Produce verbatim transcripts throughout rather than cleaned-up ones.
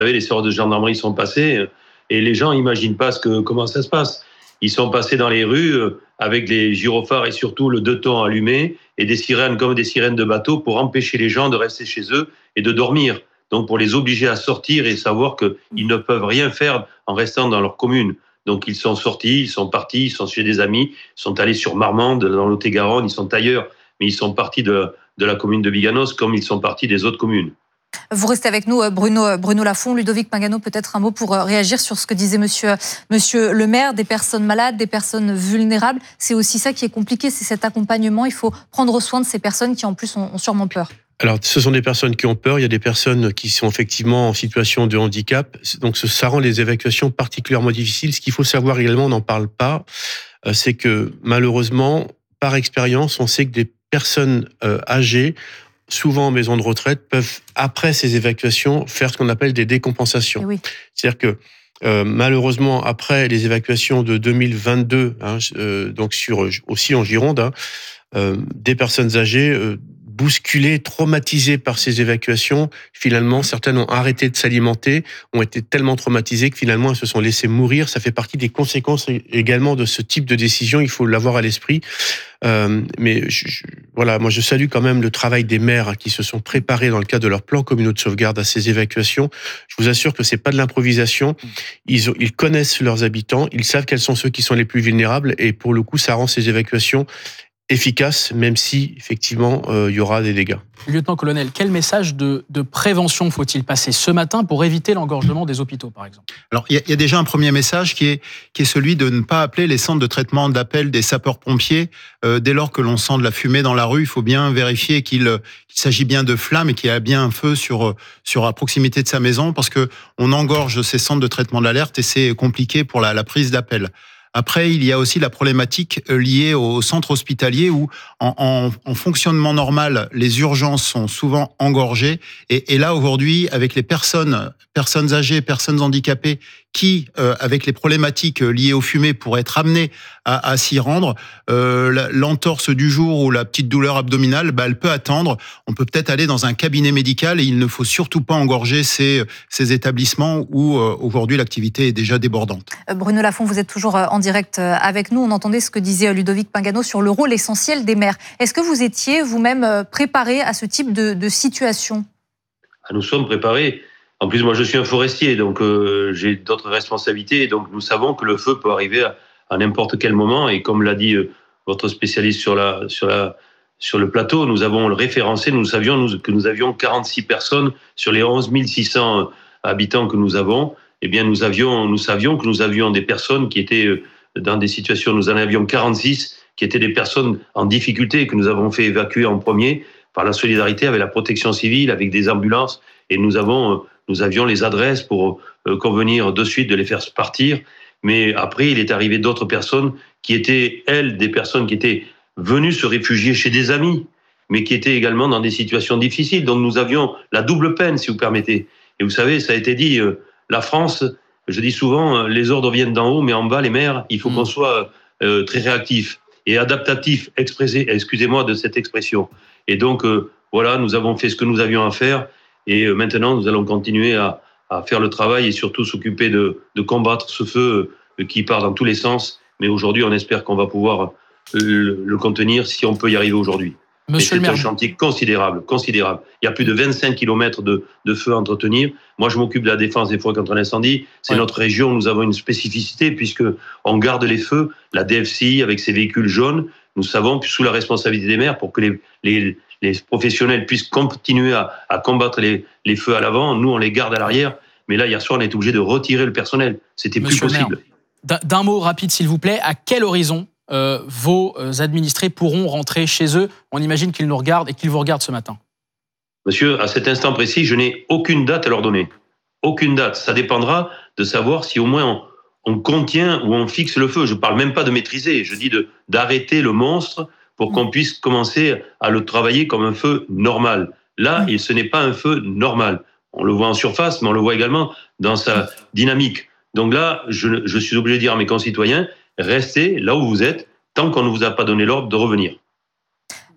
savez, les services de gendarmerie sont passés et les gens n'imaginent pas ce que, comment ça se passe. Ils sont passés dans les rues avec les gyrophares et surtout le deux tons allumé et des sirènes comme des sirènes de bateau pour empêcher les gens de rester chez eux et de dormir. Donc pour les obliger à sortir et savoir qu'ils ne peuvent rien faire en restant dans leur commune. Donc ils sont sortis, ils sont partis, ils sont chez des amis, ils sont allés sur Marmande, dans Lot-et-Garonne, ils sont ailleurs, mais ils sont partis de, de la commune de Biganos comme ils sont partis des autres communes. Vous restez avec nous, Bruno, Bruno Lafont. Ludovic Pingano, peut-être un mot pour réagir sur ce que disait monsieur, monsieur le maire, des personnes malades, des personnes vulnérables. C'est aussi ça qui est compliqué, c'est cet accompagnement. Il faut prendre soin de ces personnes qui en plus ont, ont sûrement peur. Alors, ce sont des personnes qui ont peur. Il y a des personnes qui sont effectivement en situation de handicap. Donc, ça rend les évacuations particulièrement difficiles. Ce qu'il faut savoir également, on n'en parle pas, c'est que malheureusement, par expérience, on sait que des personnes âgées, souvent en maison de retraite, peuvent, après ces évacuations, faire ce qu'on appelle des décompensations. Oui. C'est-à-dire que, euh, malheureusement, après les évacuations de deux mille vingt-deux, hein, euh, donc sur, aussi en Gironde, hein, euh, des personnes âgées euh, bousculées, traumatisées par ces évacuations, finalement, certaines ont arrêté de s'alimenter, ont été tellement traumatisées que finalement, elles se sont laissées mourir. Ça fait partie des conséquences également de ce type de décision. Il faut l'avoir à l'esprit. Euh, mais je, je, voilà, moi je salue quand même le travail des maires qui se sont préparés dans le cadre de leur plan communaux de sauvegarde à ces évacuations. Je vous assure que c'est pas de l'improvisation. Ils, ont, ils connaissent leurs habitants, ils savent quels sont ceux qui sont les plus vulnérables et pour le coup, ça rend ces évacuations efficaces, même si effectivement euh, il y aura des dégâts. Lieutenant-colonel, quel message de, de prévention faut-il passer ce matin pour éviter l'engorgement des hôpitaux, par exemple ? Alors, il y, y a déjà un premier message qui est, qui est celui de ne pas appeler les centres de traitement d'appel des sapeurs-pompiers. Euh, dès lors que l'on sent de la fumée dans la rue, il faut bien vérifier qu'il, qu'il s'agit bien de flammes et qu'il y a bien un feu sur, sur à proximité de sa maison, parce que on engorge ces centres de traitement d'alerte et c'est compliqué pour la, la prise d'appel. Après, il y a aussi la problématique liée au centre hospitalier où, en, en, en fonctionnement normal, les urgences sont souvent engorgées. Et, et là, aujourd'hui, avec les personnes, personnes âgées, personnes handicapées, qui, euh, avec les problématiques liées aux fumées, pourraient être amenées à, à s'y rendre, euh, l'entorse du jour ou la petite douleur abdominale, bah, elle peut attendre. On peut peut-être aller dans un cabinet médical et il ne faut surtout pas engorger ces, ces établissements où, euh, aujourd'hui, l'activité est déjà débordante. Bruno Lafont, vous êtes toujours en direct avec nous. On entendait ce que disait Ludovic Pingano sur le rôle essentiel des maires. Est-ce que vous étiez vous-même préparé à ce type de, de situation ? Nous sommes préparés. En plus, moi, je suis un forestier, donc euh, j'ai d'autres responsabilités. Donc, nous savons que le feu peut arriver à, à n'importe quel moment. Et comme l'a dit euh, votre spécialiste sur, la, sur, la, sur le plateau, nous avons le référencé. Nous savions nous, que nous avions quarante-six personnes sur les onze mille six cents habitants que nous avons. Eh bien, nous, avions, nous savions que nous avions des personnes qui étaient euh, dans des situations. Nous en avions quarante-six qui étaient des personnes en difficulté que nous avons fait évacuer en premier par la solidarité avec la protection civile, avec des ambulances. Et nous avons... Euh, Nous avions les adresses pour euh, convenir de suite de les faire partir. Mais après, il est arrivé d'autres personnes qui étaient, elles, des personnes qui étaient venues se réfugier chez des amis, mais qui étaient également dans des situations difficiles. Donc nous avions la double peine, si vous permettez. Et vous savez, ça a été dit, euh, la France, je dis souvent, euh, les ordres viennent d'en haut, mais en bas, les maires, il faut mmh. qu'on soit euh, très réactif et adaptatif, expressé, excusez-moi de cette expression. Et donc, euh, voilà, nous avons fait ce que nous avions à faire. Et maintenant, nous allons continuer à, à faire le travail et surtout s'occuper de, de combattre ce feu qui part dans tous les sens. Mais aujourd'hui, on espère qu'on va pouvoir le, le contenir si on peut y arriver aujourd'hui. Monsieur le maire, c'est un chantier considérable, considérable. Il y a plus de vingt-cinq kilomètres de, de feu à entretenir. Moi, je m'occupe de la défense des forêts contre l'incendie. C'est ouais. notre région, nous avons une spécificité puisqu'on garde les feux. La D F C I, avec ses véhicules jaunes, nous savons, sous la responsabilité des maires, pour que les, les, les professionnels puissent continuer à, à combattre les, les feux à l'avant. Nous, on les garde à l'arrière. Mais là, hier soir, on est obligé de retirer le personnel. C'était Monsieur plus possible. D'un, d'un mot rapide, s'il vous plaît, à quel horizon euh, vos administrés pourront rentrer chez eux ? On imagine qu'ils nous regardent et qu'ils vous regardent ce matin. Monsieur, à cet instant précis, je n'ai aucune date à leur donner. Aucune date. Ça dépendra de savoir si au moins on, on contient ou on fixe le feu. Je ne parle même pas de maîtriser. Je dis de, d'arrêter le monstre pour qu'on puisse commencer à le travailler comme un feu normal. Là, mmh. ce n'est pas un feu normal. On le voit en surface, mais on le voit également dans sa dynamique. Donc là, je, je suis obligé de dire à mes concitoyens, restez là où vous êtes, tant qu'on ne vous a pas donné l'ordre de revenir.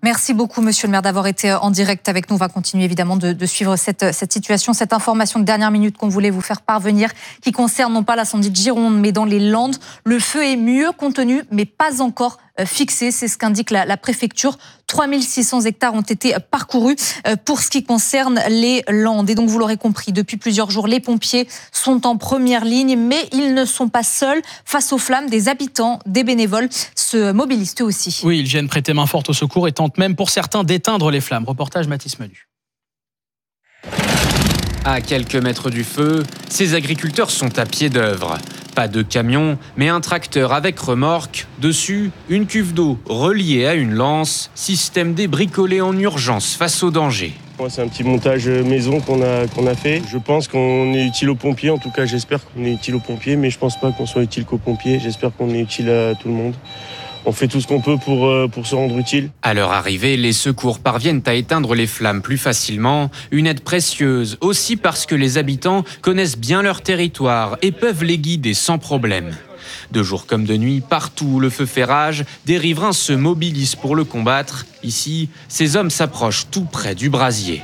Merci beaucoup, monsieur le maire, d'avoir été en direct avec nous. On va continuer évidemment de, de suivre cette, cette situation, cette information de dernière minute qu'on voulait vous faire parvenir, qui concerne non pas l'incendie de Gironde, mais dans les Landes. Le feu est mieux contenu, mais pas encore fixé. C'est ce qu'indique la, la préfecture. trois mille six cents hectares ont été parcourus pour ce qui concerne les Landes. Et donc, vous l'aurez compris, depuis plusieurs jours, les pompiers sont en première ligne, mais ils ne sont pas seuls. Face aux flammes, des habitants, des bénévoles se mobilisent eux aussi. Oui, ils viennent prêter main forte au secours et tentent même pour certains d'éteindre les flammes. Reportage Mathis Menu. À quelques mètres du feu, ces agriculteurs sont à pied d'œuvre. Pas de camion, mais un tracteur avec remorque. Dessus, une cuve d'eau reliée à une lance. Système débricolé en urgence face au danger. Moi, c'est un petit montage maison qu'on a, qu'on a fait. Je pense qu'on est utile aux pompiers. En tout cas, j'espère qu'on est utile aux pompiers, mais je pense pas qu'on soit utile qu'aux pompiers. J'espère qu'on est utile à tout le monde. On fait tout ce qu'on peut pour, pour se rendre utile. À leur arrivée, les secours parviennent à éteindre les flammes plus facilement. Une aide précieuse, aussi parce que les habitants connaissent bien leur territoire et peuvent les guider sans problème. De jour comme de nuit, partout où le feu fait rage, des riverains se mobilisent pour le combattre. Ici, ces hommes s'approchent tout près du brasier.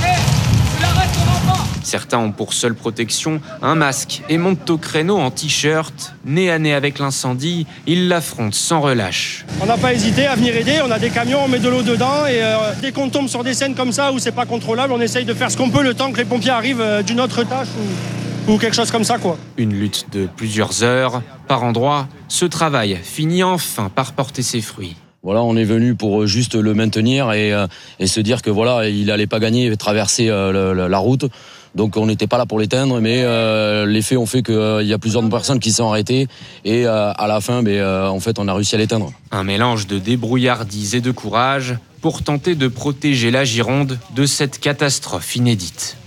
Certains ont pour seule protection un masque et montent au créneau en t-shirt. Nez à nez avec l'incendie, ils l'affrontent sans relâche. On n'a pas hésité à venir aider, on a des camions, on met de l'eau dedans et euh, dès qu'on tombe sur des scènes comme ça où c'est pas contrôlable, on essaye de faire ce qu'on peut le temps que les pompiers arrivent euh, d'une autre tâche ou, ou quelque chose comme ça, quoi. Une lutte de plusieurs heures. Par endroits, ce travail finit enfin par porter ses fruits. Voilà, on est venu pour juste le maintenir et, euh, et se dire que voilà, il allait pas gagner et traverser euh, le, la route. Donc on n'était pas là pour l'éteindre, mais euh, les faits ont fait qu'il euh, y a plusieurs personnes qui sont arrêtées et euh, à la fin, ben, euh, en fait, on a réussi à l'éteindre. Un mélange de débrouillardise et de courage pour tenter de protéger la Gironde de cette catastrophe inédite.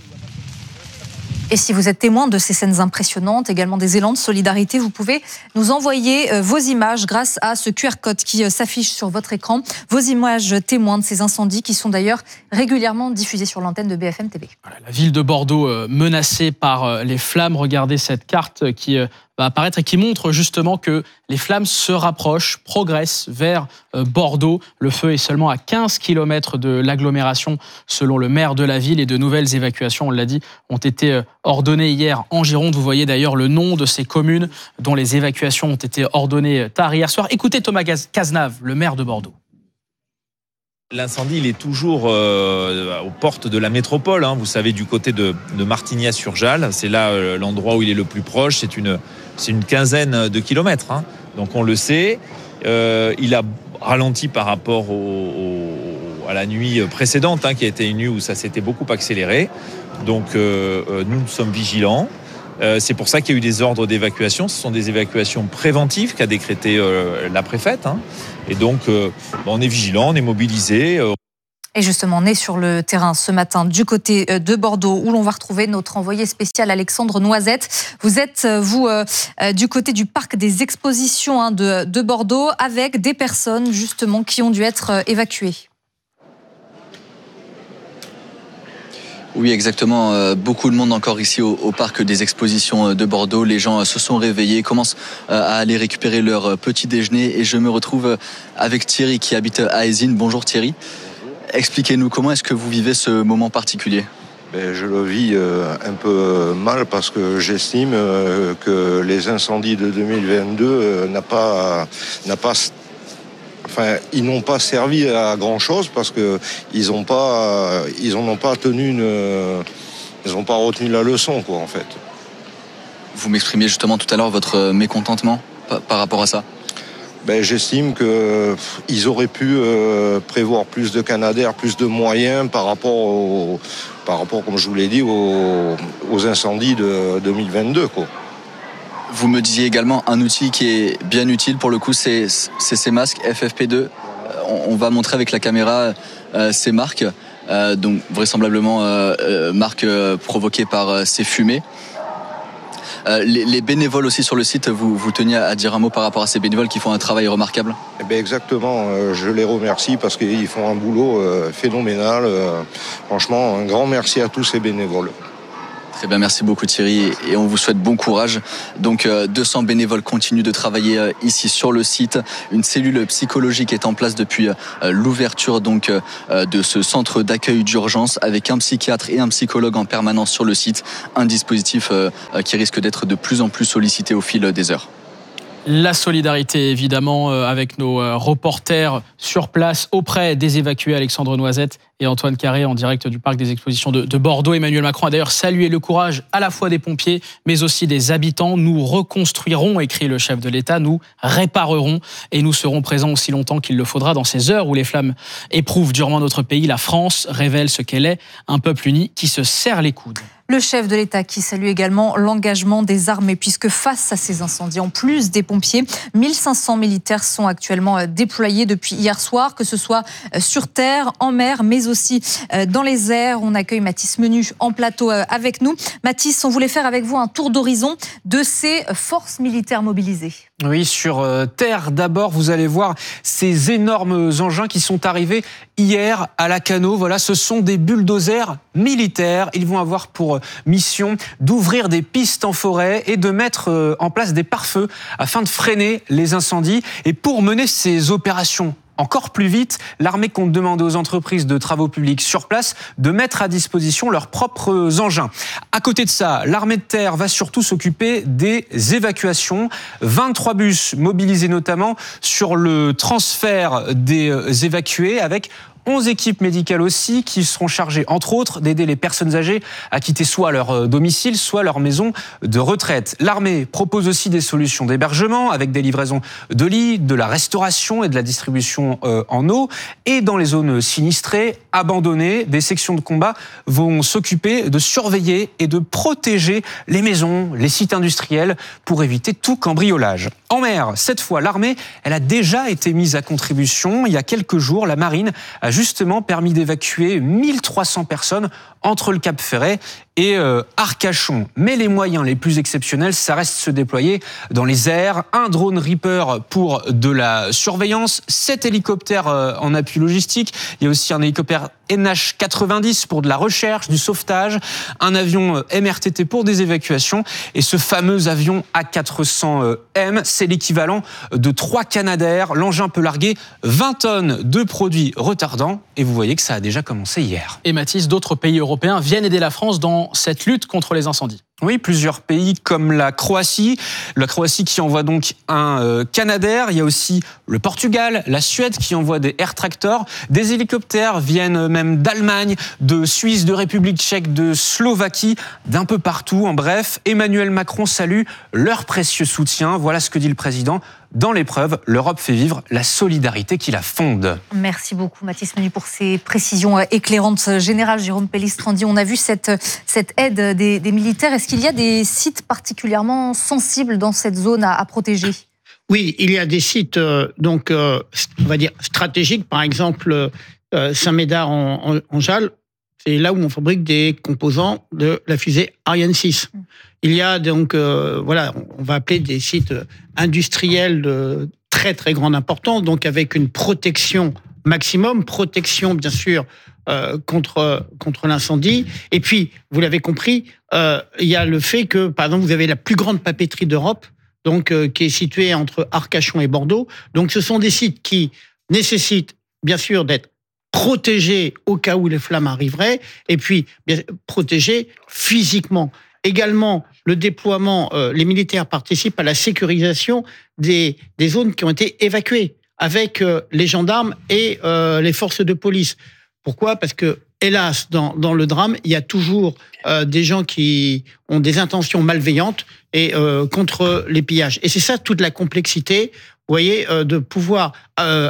Et si vous êtes témoin de ces scènes impressionnantes, également des élans de solidarité, vous pouvez nous envoyer vos images grâce à ce Q R code qui s'affiche sur votre écran. Vos images témoins de ces incendies qui sont d'ailleurs régulièrement diffusées sur l'antenne de B F M T V. Voilà, la ville de Bordeaux menacée par les flammes. Regardez cette carte qui va apparaître et qui montre justement que les flammes se rapprochent, progressent vers Bordeaux. Le feu est seulement à quinze kilomètres de l'agglomération selon le maire de la ville et de nouvelles évacuations, on l'a dit, ont été ordonnées hier en Gironde. Vous voyez d'ailleurs le nom de ces communes dont les évacuations ont été ordonnées tard hier soir. Écoutez Thomas Cazenave, le maire de Bordeaux. L'incendie, il est toujours euh, aux portes de la métropole, hein. Vous savez, du côté de, de Martignas-sur-Jalles. C'est là euh, l'endroit où il est le plus proche. C'est une, c'est une quinzaine de kilomètres, hein. Donc on le sait. Euh, il a ralenti par rapport au, au, à la nuit précédente, hein, qui a été une nuit où ça s'était beaucoup accéléré. Donc euh, euh, nous, nous sommes vigilants. Euh, c'est pour ça qu'il y a eu des ordres d'évacuation. Ce sont des évacuations préventives qu'a décrété euh, la préfète, hein. Et donc, euh, on est vigilant, on est mobilisé. Et justement, on est sur le terrain ce matin du côté de Bordeaux où l'on va retrouver notre envoyé spécial Alexandre Noisette. Vous êtes, vous, euh, du côté du parc des expositions hein, de, de Bordeaux avec des personnes justement qui ont dû être évacuées. Oui, exactement. Euh, beaucoup de monde encore ici au, au parc des expositions de Bordeaux. Les gens se sont réveillés, commencent euh, à aller récupérer leur petit déjeuner. Et je me retrouve avec Thierry qui habite à Aizine. Bonjour Thierry. Expliquez-nous, comment est-ce que vous vivez ce moment particulier ? Ben, je le vis euh, un peu mal parce que j'estime euh, que les incendies de deux mille vingt-deux euh, n'a pas, n'a pas Enfin, ils n'ont pas servi à grand chose parce que ils n'ont pas, ils n'ont pas tenu une, ils n'ont pas retenu la leçon, quoi, en fait. Vous m'exprimiez justement tout à l'heure votre mécontentement par, par rapport à ça. Ben, j'estime que pff, ils auraient pu euh, prévoir plus de Canadair, plus de moyens par rapport au, par rapport, comme je vous l'ai dit, aux, aux incendies de deux mille vingt-deux, quoi. Vous me disiez également un outil qui est bien utile pour le coup, c'est, c'est ces masques F F P deux. On va montrer avec la caméra euh, ces marques, euh, donc vraisemblablement euh, euh, marques euh, provoquées par euh, ces fumées. Euh, les, les bénévoles aussi sur le site, vous, vous teniez à dire un mot par rapport à ces bénévoles qui font un travail remarquable. Eh bien exactement, euh, je les remercie parce qu'ils font un boulot euh, phénoménal. Euh, franchement, un grand merci à tous ces bénévoles. Très bien, merci beaucoup Thierry et on vous souhaite bon courage. Donc euh, deux cents bénévoles continuent de travailler euh, ici sur le site. Une cellule psychologique est en place depuis euh, l'ouverture donc euh, de ce centre d'accueil d'urgence avec un psychiatre et un psychologue en permanence sur le site. Un dispositif euh, qui risque d'être de plus en plus sollicité au fil des heures. La solidarité, évidemment, avec nos reporters sur place auprès des évacués, Alexandre Noisette et Antoine Carré, en direct du parc des expositions de Bordeaux. Emmanuel Macron a d'ailleurs salué le courage à la fois des pompiers, mais aussi des habitants. Nous reconstruirons, écrit le chef de l'État, nous réparerons et nous serons présents aussi longtemps qu'il le faudra dans ces heures où les flammes éprouvent durement notre pays. La France révèle ce qu'elle est, un peuple uni qui se serre les coudes. Le chef de l'État qui salue également l'engagement des armées, puisque face à ces incendies, en plus des pompiers, mille cinq cents militaires sont actuellement déployés depuis hier soir, que ce soit sur terre, en mer, mais aussi dans les airs. On accueille Mathis Menu en plateau avec nous. Mathis, on voulait faire avec vous un tour d'horizon de ces forces militaires mobilisées. Oui, sur terre d'abord, vous allez voir ces énormes engins qui sont arrivés hier à Lacanau. Voilà, ce sont des bulldozers militaires. Ils vont avoir pour mission d'ouvrir des pistes en forêt et de mettre en place des pare-feux afin de freiner les incendies. Et pour mener ces opérations encore plus vite, l'armée compte demander aux entreprises de travaux publics sur place de mettre à disposition leurs propres engins. À côté de ça, l'armée de terre va surtout s'occuper des évacuations. vingt-trois bus mobilisés notamment sur le transfert des évacués avec onze équipes médicales aussi qui seront chargées, entre autres, d'aider les personnes âgées à quitter soit leur domicile, soit leur maison de retraite. L'armée propose aussi des solutions d'hébergement avec des livraisons de lits, de la restauration et de la distribution en eau. Et dans les zones sinistrées, abandonnées, des sections de combat vont s'occuper de surveiller et de protéger les maisons, les sites industriels pour éviter tout cambriolage. En mer, cette fois, l'armée, elle a déjà été mise à contribution. Il y a quelques jours, la marine a justement permis d'évacuer mille trois cents personnes entre le Cap Ferret et euh, Arcachon. Mais les moyens les plus exceptionnels, ça reste se déployer dans les airs. Un drone Reaper pour de la surveillance, sept hélicoptères euh, en appui logistique. Il y a aussi un hélicoptère N H quatre-vingt-dix pour de la recherche, du sauvetage, un avion M R T T pour des évacuations et ce fameux avion A quatre cents M, c'est l'équivalent de trois Canadair. L'engin peut larguer vingt tonnes de produits retardants et vous voyez que ça a déjà commencé hier. Et Mathis, d'autres pays européens viennent aider la France dans cette lutte contre les incendies. Oui, plusieurs pays comme la Croatie, la Croatie qui envoie donc un euh, Canadair. Il y a aussi le Portugal, la Suède qui envoie des Air Tractor. Des hélicoptères viennent même d'Allemagne, de Suisse, de République tchèque, de Slovaquie, d'un peu partout. En bref, Emmanuel Macron salue leur précieux soutien. Voilà ce que dit le président. Dans l'épreuve, l'Europe fait vivre la solidarité qui la fonde. Merci beaucoup Mathis Menu pour ces précisions éclairantes. Général Jérôme Pellistrandi, on a vu cette, cette aide des, des militaires. Est-ce qu'il y a des sites particulièrement sensibles dans cette zone à, à protéger ? Oui, il y a des sites euh, donc euh, on va dire stratégiques, par exemple euh, Saint-Médard en, en, en Jalles. C'est là où on fabrique des composants de la fusée Ariane six. Il y a donc, euh, voilà, on va appeler des sites industriels de très très grande importance, donc avec une protection maximum, protection bien sûr euh, contre contre l'incendie. Et puis, vous l'avez compris, euh, il y a le fait que, par exemple, vous avez la plus grande papeterie d'Europe, donc euh, qui est située entre Arcachon et Bordeaux. Donc, ce sont des sites qui nécessitent bien sûr d'être protégés au cas où les flammes arriveraient, et puis bien, protégés physiquement. Également, le déploiement, euh, les militaires participent à la sécurisation des, des zones qui ont été évacuées avec euh, les gendarmes et euh, les forces de police. Pourquoi ? Parce que, hélas, dans, dans le drame, il y a toujours euh, des gens qui ont des intentions malveillantes et euh, contre les pillages. Et c'est ça toute la complexité, vous voyez, euh, de pouvoir euh,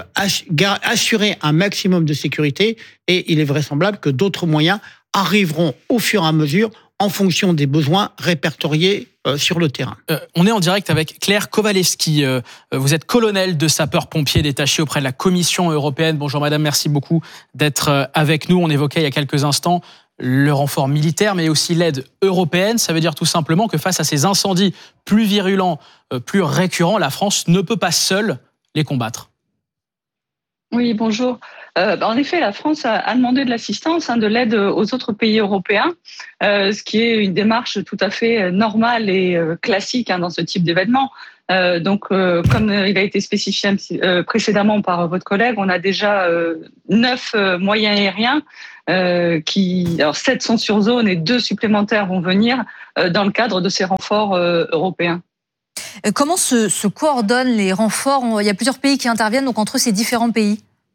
assurer un maximum de sécurité. Et il est vraisemblable que d'autres moyens arriveront au fur et à mesure en fonction des besoins répertoriés euh, sur le terrain. Euh, on est en direct avec Claire Kowalewski. Euh, vous êtes colonel de sapeurs-pompiers détaché auprès de la Commission européenne. Bonjour madame, merci beaucoup d'être avec nous. On évoquait il y a quelques instants le renfort militaire, mais aussi l'aide européenne. Ça veut dire tout simplement que face à ces incendies plus virulents, euh, plus récurrents, la France ne peut pas seule les combattre. Oui, bonjour. Euh, bah, en effet, la France a, a demandé de l'assistance, hein, de l'aide aux autres pays européens, euh, ce qui est une démarche tout à fait normale et euh, classique hein, dans ce type d'événement. Euh, donc, euh, comme il a été spécifié euh, précédemment par votre collègue, on a déjà euh, neuf euh, moyens aériens, euh, qui, alors sept sont sur zone et deux supplémentaires vont venir euh, dans le cadre de ces renforts euh, européens. Comment se, se coordonnent les renforts? Il y a plusieurs pays qui interviennent, donc entre ces différents pays.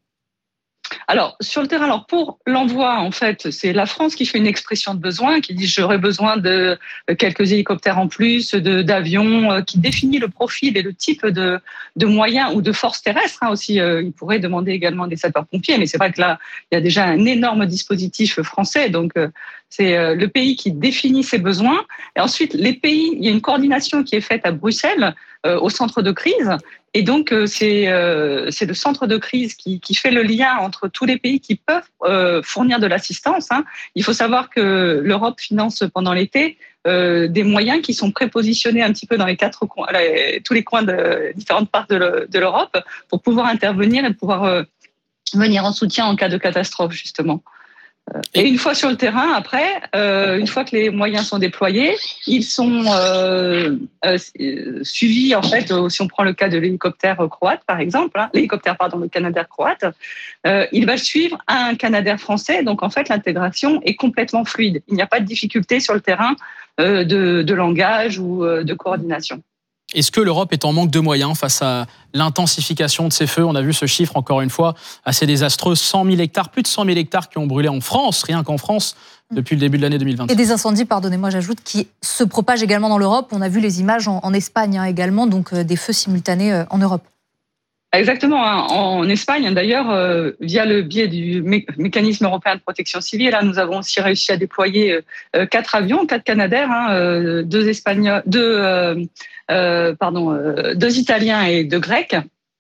Alors, sur le terrain, alors pour l'envoi, en fait, c'est la France qui fait une expression de besoin, qui dit j'aurais besoin de quelques hélicoptères en plus, de, d'avions, qui définit le profil et le type de, de moyens ou de forces terrestres. Hein, aussi, euh, il pourrait demander également des sapeurs-pompiers, mais c'est vrai que là, il y a déjà un énorme dispositif français, donc euh, c'est euh, le pays qui définit ses besoins. Et ensuite, les pays, il y a une coordination qui est faite à Bruxelles, euh, au centre de crise. Et donc, euh, c'est, euh, c'est le centre de crise qui, qui fait le lien entre tous les pays qui peuvent euh, fournir de l'assistance. Hein. Il faut savoir que l'Europe finance pendant l'été euh, des moyens qui sont prépositionnés un petit peu dans les quatre coins, les, tous les coins de différentes parts de, le, de l'Europe pour pouvoir intervenir et pouvoir euh, venir en soutien en cas de catastrophe, justement. Et une fois sur le terrain, après, euh, une fois que les moyens sont déployés, ils sont euh, euh, suivis, en fait, si on prend le cas de l'hélicoptère croate, par exemple, hein, l'hélicoptère, pardon, le Canadair croate, euh, il va suivre un Canadair français, donc en fait, l'intégration est complètement fluide. Il n'y a pas de difficulté sur le terrain euh, de, de langage ou euh, de coordination. Est-ce que l'Europe est en manque de moyens face à l'intensification de ces feux? On a vu ce chiffre, encore une fois, assez désastreux. cent mille hectares, plus de cent mille hectares qui ont brûlé en France, rien qu'en France, depuis le début de l'année deux mille vingt. Et des incendies, pardonnez-moi, j'ajoute, qui se propagent également dans l'Europe. On a vu les images en, en Espagne hein, également, donc euh, des feux simultanés euh, en Europe. Exactement. Hein. En Espagne, d'ailleurs, euh, via le biais du mé- mécanisme européen de protection civile, là, nous avons aussi réussi à déployer euh, quatre avions, quatre Canadair, hein, euh, deux Espagnols, deux, euh, euh, pardon, euh, deux Italiens et deux Grecs.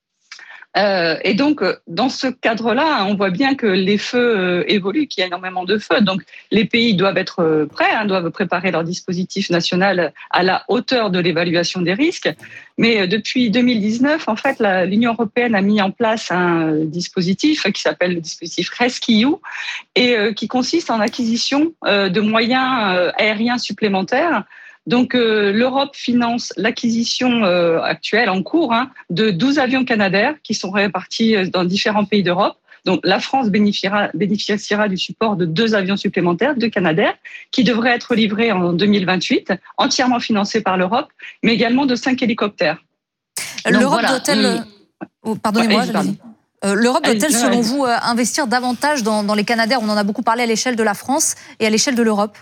Euh, et donc, dans ce cadre-là, on voit bien que les feux euh, évoluent, qu'il y a énormément de feux. Donc, les pays doivent être euh, prêts, hein, doivent préparer leur dispositif national à la hauteur de l'évaluation des risques. Mais euh, depuis deux mille dix-neuf, en fait, la, l'Union européenne a mis en place un euh, dispositif qui s'appelle le dispositif RescEU et euh, qui consiste en l'acquisition euh, de moyens euh, aériens supplémentaires. Donc, euh, l'Europe finance l'acquisition euh, actuelle, en cours, hein, de douze avions Canadair qui sont répartis dans différents pays d'Europe. Donc, la France bénéficiera, bénéficiera du support de deux avions supplémentaires, deux Canadair, qui devraient être livrés en deux mille vingt-huit, entièrement financés par l'Europe, mais également de cinq hélicoptères. Donc, L'Europe voilà, doit-elle... On... Oh, pardonnez-moi, ouais, allez-y. Euh, L'Europe doit-elle, selon vous, euh, investir davantage dans, dans les Canadair? On en a beaucoup parlé à l'échelle de la France et à l'échelle de l'Europe.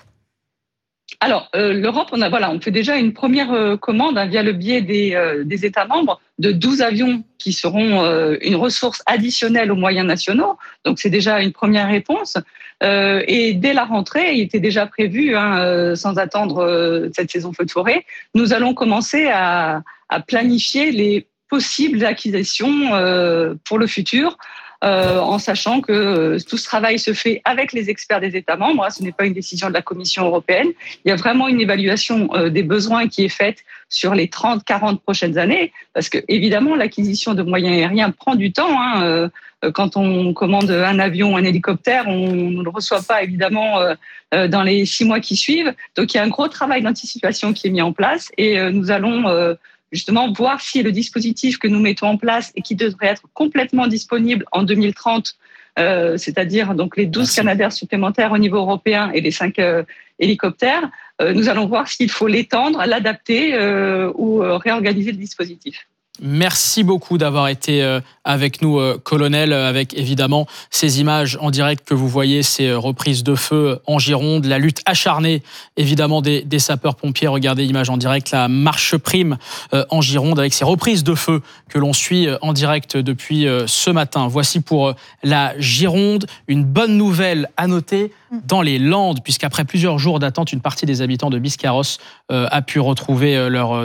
Alors, euh, l'Europe, on a voilà, on fait déjà une première euh, commande hein, via le biais des, euh, des États membres de douze avions qui seront euh, une ressource additionnelle aux moyens nationaux. Donc, c'est déjà une première réponse. Euh, et dès la rentrée, il était déjà prévu, hein, euh, sans attendre euh, cette saison feu de forêt, nous allons commencer à, à planifier les possibles acquisitions euh, pour le futur. Euh, en sachant que euh, tout ce travail se fait avec les experts des États membres. Hein, ce n'est pas une décision de la Commission européenne. Il y a vraiment une évaluation euh, des besoins qui est faite sur les trente à quarante prochaines années, parce que évidemment l'acquisition de moyens aériens prend du temps. Hein, euh, quand on commande un avion ou un hélicoptère, on ne le reçoit pas évidemment euh, euh, dans les six mois qui suivent. Donc il y a un gros travail d'anticipation qui est mis en place et euh, nous allons euh, justement voir si le dispositif que nous mettons en place et qui devrait être complètement disponible en deux mille trente, euh, c'est-à-dire donc les douze Canadair supplémentaires au niveau européen et les cinq euh, hélicoptères, euh, nous allons voir s'il faut l'étendre, l'adapter euh, ou euh, réorganiser le dispositif. Merci beaucoup d'avoir été avec nous, colonel, avec évidemment ces images en direct que vous voyez, ces reprises de feu en Gironde, la lutte acharnée évidemment des, des sapeurs-pompiers. Regardez l'image en direct, la marche prime en Gironde avec ces reprises de feu que l'on suit en direct depuis ce matin. Voici pour la Gironde une bonne nouvelle à noter dans les Landes, puisqu'après plusieurs jours d'attente, une partie des habitants de Biscarrosse a pu retrouver leur...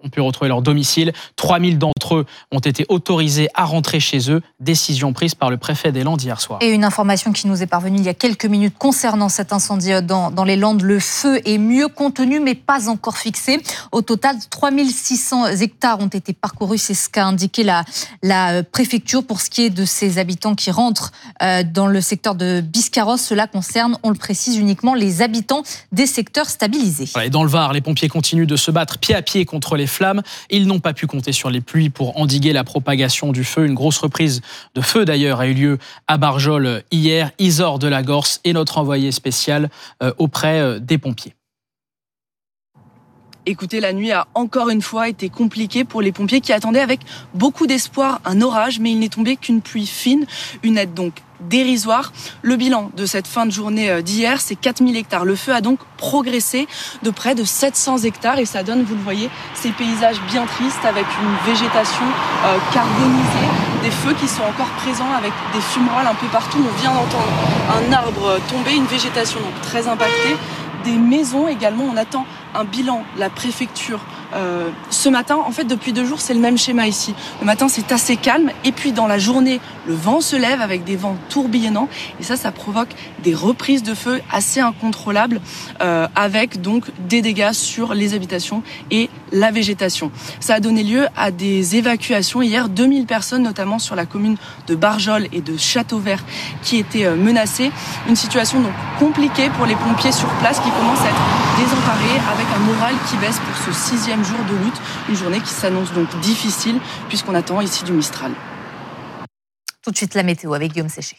ont pu retrouver leur domicile. trois mille d'entre eux ont été autorisés à rentrer chez eux. Décision prise par le préfet des Landes hier soir. Et une information qui nous est parvenue il y a quelques minutes concernant cet incendie dans, dans les Landes. Le feu est mieux contenu, mais pas encore fixé. Au total, trois mille six cents hectares ont été parcourus. C'est ce qu'a indiqué la, la préfecture. Pour ce qui est de ces habitants qui rentrent euh, dans le secteur de Biscarrosse, cela concerne, on le précise, uniquement les habitants des secteurs stabilisés. Et dans le Var, les pompiers continuent de se battre pied à pied contre les flammes. Ils n'ont pas pu compter sur les pluies pour endiguer la propagation du feu. Une grosse reprise de feu d'ailleurs a eu lieu à Barjol hier. Isor de la Gorse est notre envoyé spécial euh, auprès euh, des pompiers. Écoutez, la nuit a encore une fois été compliquée pour les pompiers qui attendaient avec beaucoup d'espoir un orage, mais il n'est tombé qu'une pluie fine, une aide donc dérisoire. Le bilan de cette fin de journée d'hier, c'est quatre mille hectares. Le feu a donc progressé de près de sept cents hectares et ça donne, vous le voyez, ces paysages bien tristes avec une végétation euh, carbonisée, des feux qui sont encore présents avec des fumerolles un peu partout. On vient d'entendre un arbre tomber, une végétation donc très impactée. Des maisons également, on attend un bilan, la préfecture. Euh, ce matin, en fait, depuis deux jours, c'est le même schéma ici. Le matin, c'est assez calme. Et puis, dans la journée, le vent se lève avec des vents tourbillonnants. Et ça, ça provoque des reprises de feu assez incontrôlables, euh, avec donc des dégâts sur les habitations et la végétation. Ça a donné lieu à des évacuations. Hier, deux mille personnes, notamment sur la commune de Barjol et de Châteauvert, qui étaient euh, menacées. Une situation donc compliquée pour les pompiers sur place qui commencent à être désemparés, avec un moral qui baisse pour ce sixième jour de lutte, une journée qui s'annonce donc difficile puisqu'on attend ici du Mistral. Tout de suite la météo avec Guillaume Séché.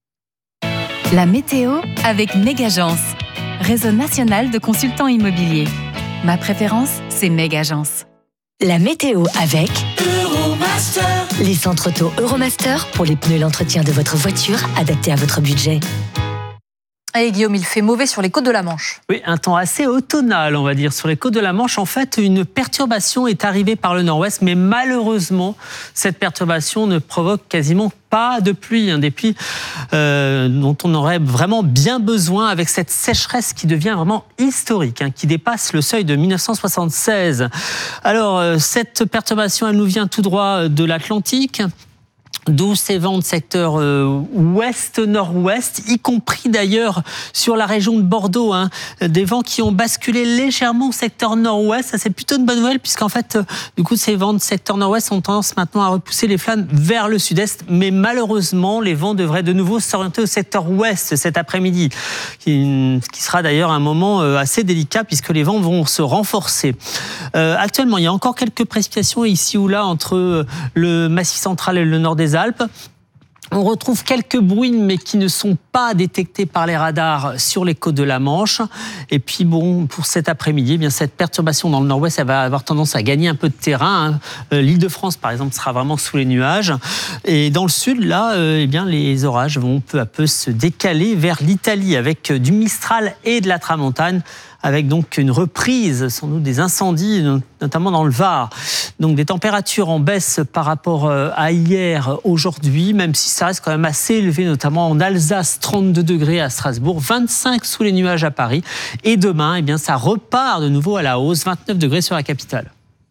La météo avec Mégagence, réseau national de consultants immobiliers. Ma préférence, c'est Mégagence. La météo avec Euromaster. Les centres auto Euromaster pour les pneus et l'entretien de votre voiture adaptés à votre budget. Et Guillaume, il fait mauvais sur les côtes de la Manche. Oui, un temps assez automnal, on va dire. Sur les côtes de la Manche, en fait, une perturbation est arrivée par le nord-ouest, mais malheureusement, cette perturbation ne provoque quasiment pas de pluie, hein, des pluies euh, dont on aurait vraiment bien besoin avec cette sécheresse qui devient vraiment historique, hein, qui dépasse le seuil de mille neuf cent soixante-seize. Alors, euh, cette perturbation, elle nous vient tout droit de l'Atlantique, d'où ces vents de secteur euh, ouest-nord-ouest, y compris d'ailleurs sur la région de Bordeaux, hein, des vents qui ont basculé légèrement au secteur nord-ouest. Ça, c'est plutôt une bonne nouvelle, puisqu'en fait, euh, du coup, ces vents de secteur nord-ouest ont tendance maintenant à repousser les flammes vers le sud-est. Mais malheureusement, les vents devraient de nouveau s'orienter au secteur ouest cet après-midi, qui, qui sera d'ailleurs un moment euh, assez délicat, puisque les vents vont se renforcer. Euh, actuellement, il y a encore quelques précipitations ici ou là entre le Massif central et le nord des Alpes. On retrouve quelques bruines, mais qui ne sont pas détectés par les radars sur les côtes de la Manche. Et puis bon, pour cet après-midi, eh bien cette perturbation dans le nord-ouest, elle va avoir tendance à gagner un peu de terrain. Hein. L'Île-de-France, par exemple, sera vraiment sous les nuages. Et dans le sud, là, euh, eh bien les orages vont peu à peu se décaler vers l'Italie, avec du Mistral et de la Tramontane, avec donc une reprise, sans doute, des incendies, notamment dans le Var. Donc des températures en baisse par rapport à hier, aujourd'hui, même si ça reste quand même assez élevé, notamment en Alsace, trente-deux degrés à Strasbourg, vingt-cinq sous les nuages à Paris. Et demain, eh bien, ça repart de nouveau à la hausse, vingt-neuf degrés sur la capitale.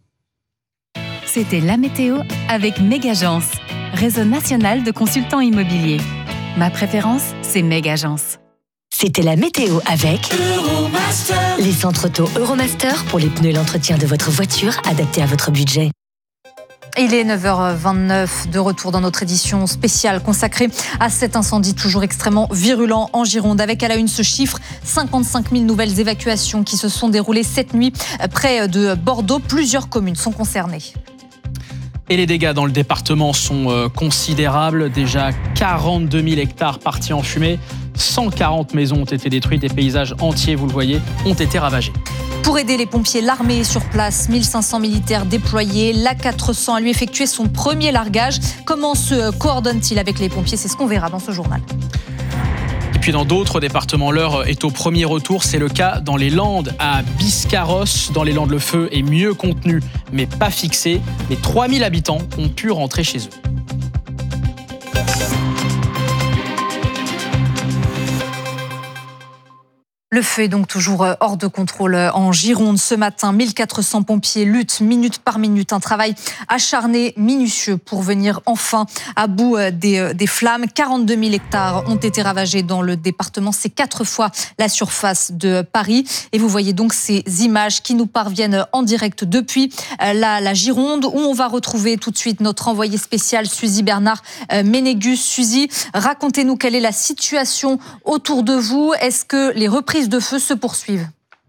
C'était la météo avec Mégagence, réseau national de consultants immobiliers. Ma préférence, c'est Mégagence. C'était la météo avec Euromaster. Les centres auto Euromaster pour les pneus et l'entretien de votre voiture adaptés à votre budget. Il est neuf heures vingt-neuf, de retour dans notre édition spéciale consacrée à cet incendie toujours extrêmement virulent en Gironde, avec à la une ce chiffre, cinquante-cinq mille nouvelles évacuations qui se sont déroulées cette nuit près de Bordeaux. Plusieurs communes sont concernées. Et les dégâts dans le département sont considérables. Déjà quarante-deux mille hectares partis en fumée. cent quarante maisons ont été détruites. Des paysages entiers, vous le voyez, ont été ravagés. Pour aider les pompiers, l'armée est sur place. mille cinq cents militaires déployés. L'A quatre cents a lui effectué son premier largage. Comment se coordonne-t-il avec les pompiers? C'est ce qu'on verra dans ce journal. Et puis dans d'autres départements, l'heure est au premier retour. C'est le cas dans les Landes, à Biscarrosse. Dans les Landes, le feu est mieux contenu, mais pas fixé. Les trois mille habitants ont pu rentrer chez eux. Le feu est donc toujours hors de contrôle en Gironde ce matin. mille quatre cents pompiers luttent minute par minute. Un travail acharné, minutieux pour venir enfin à bout des, des flammes. quarante-deux mille hectares ont été ravagés dans le département. C'est quatre fois la surface de Paris. Et vous voyez donc ces images qui nous parviennent en direct depuis la, la Gironde, où on va retrouver tout de suite notre envoyé spécial Suzy Bernard Ménégus. Suzy, racontez-nous quelle est la situation autour de vous. Est-ce que les reprises de feu se poursuivent?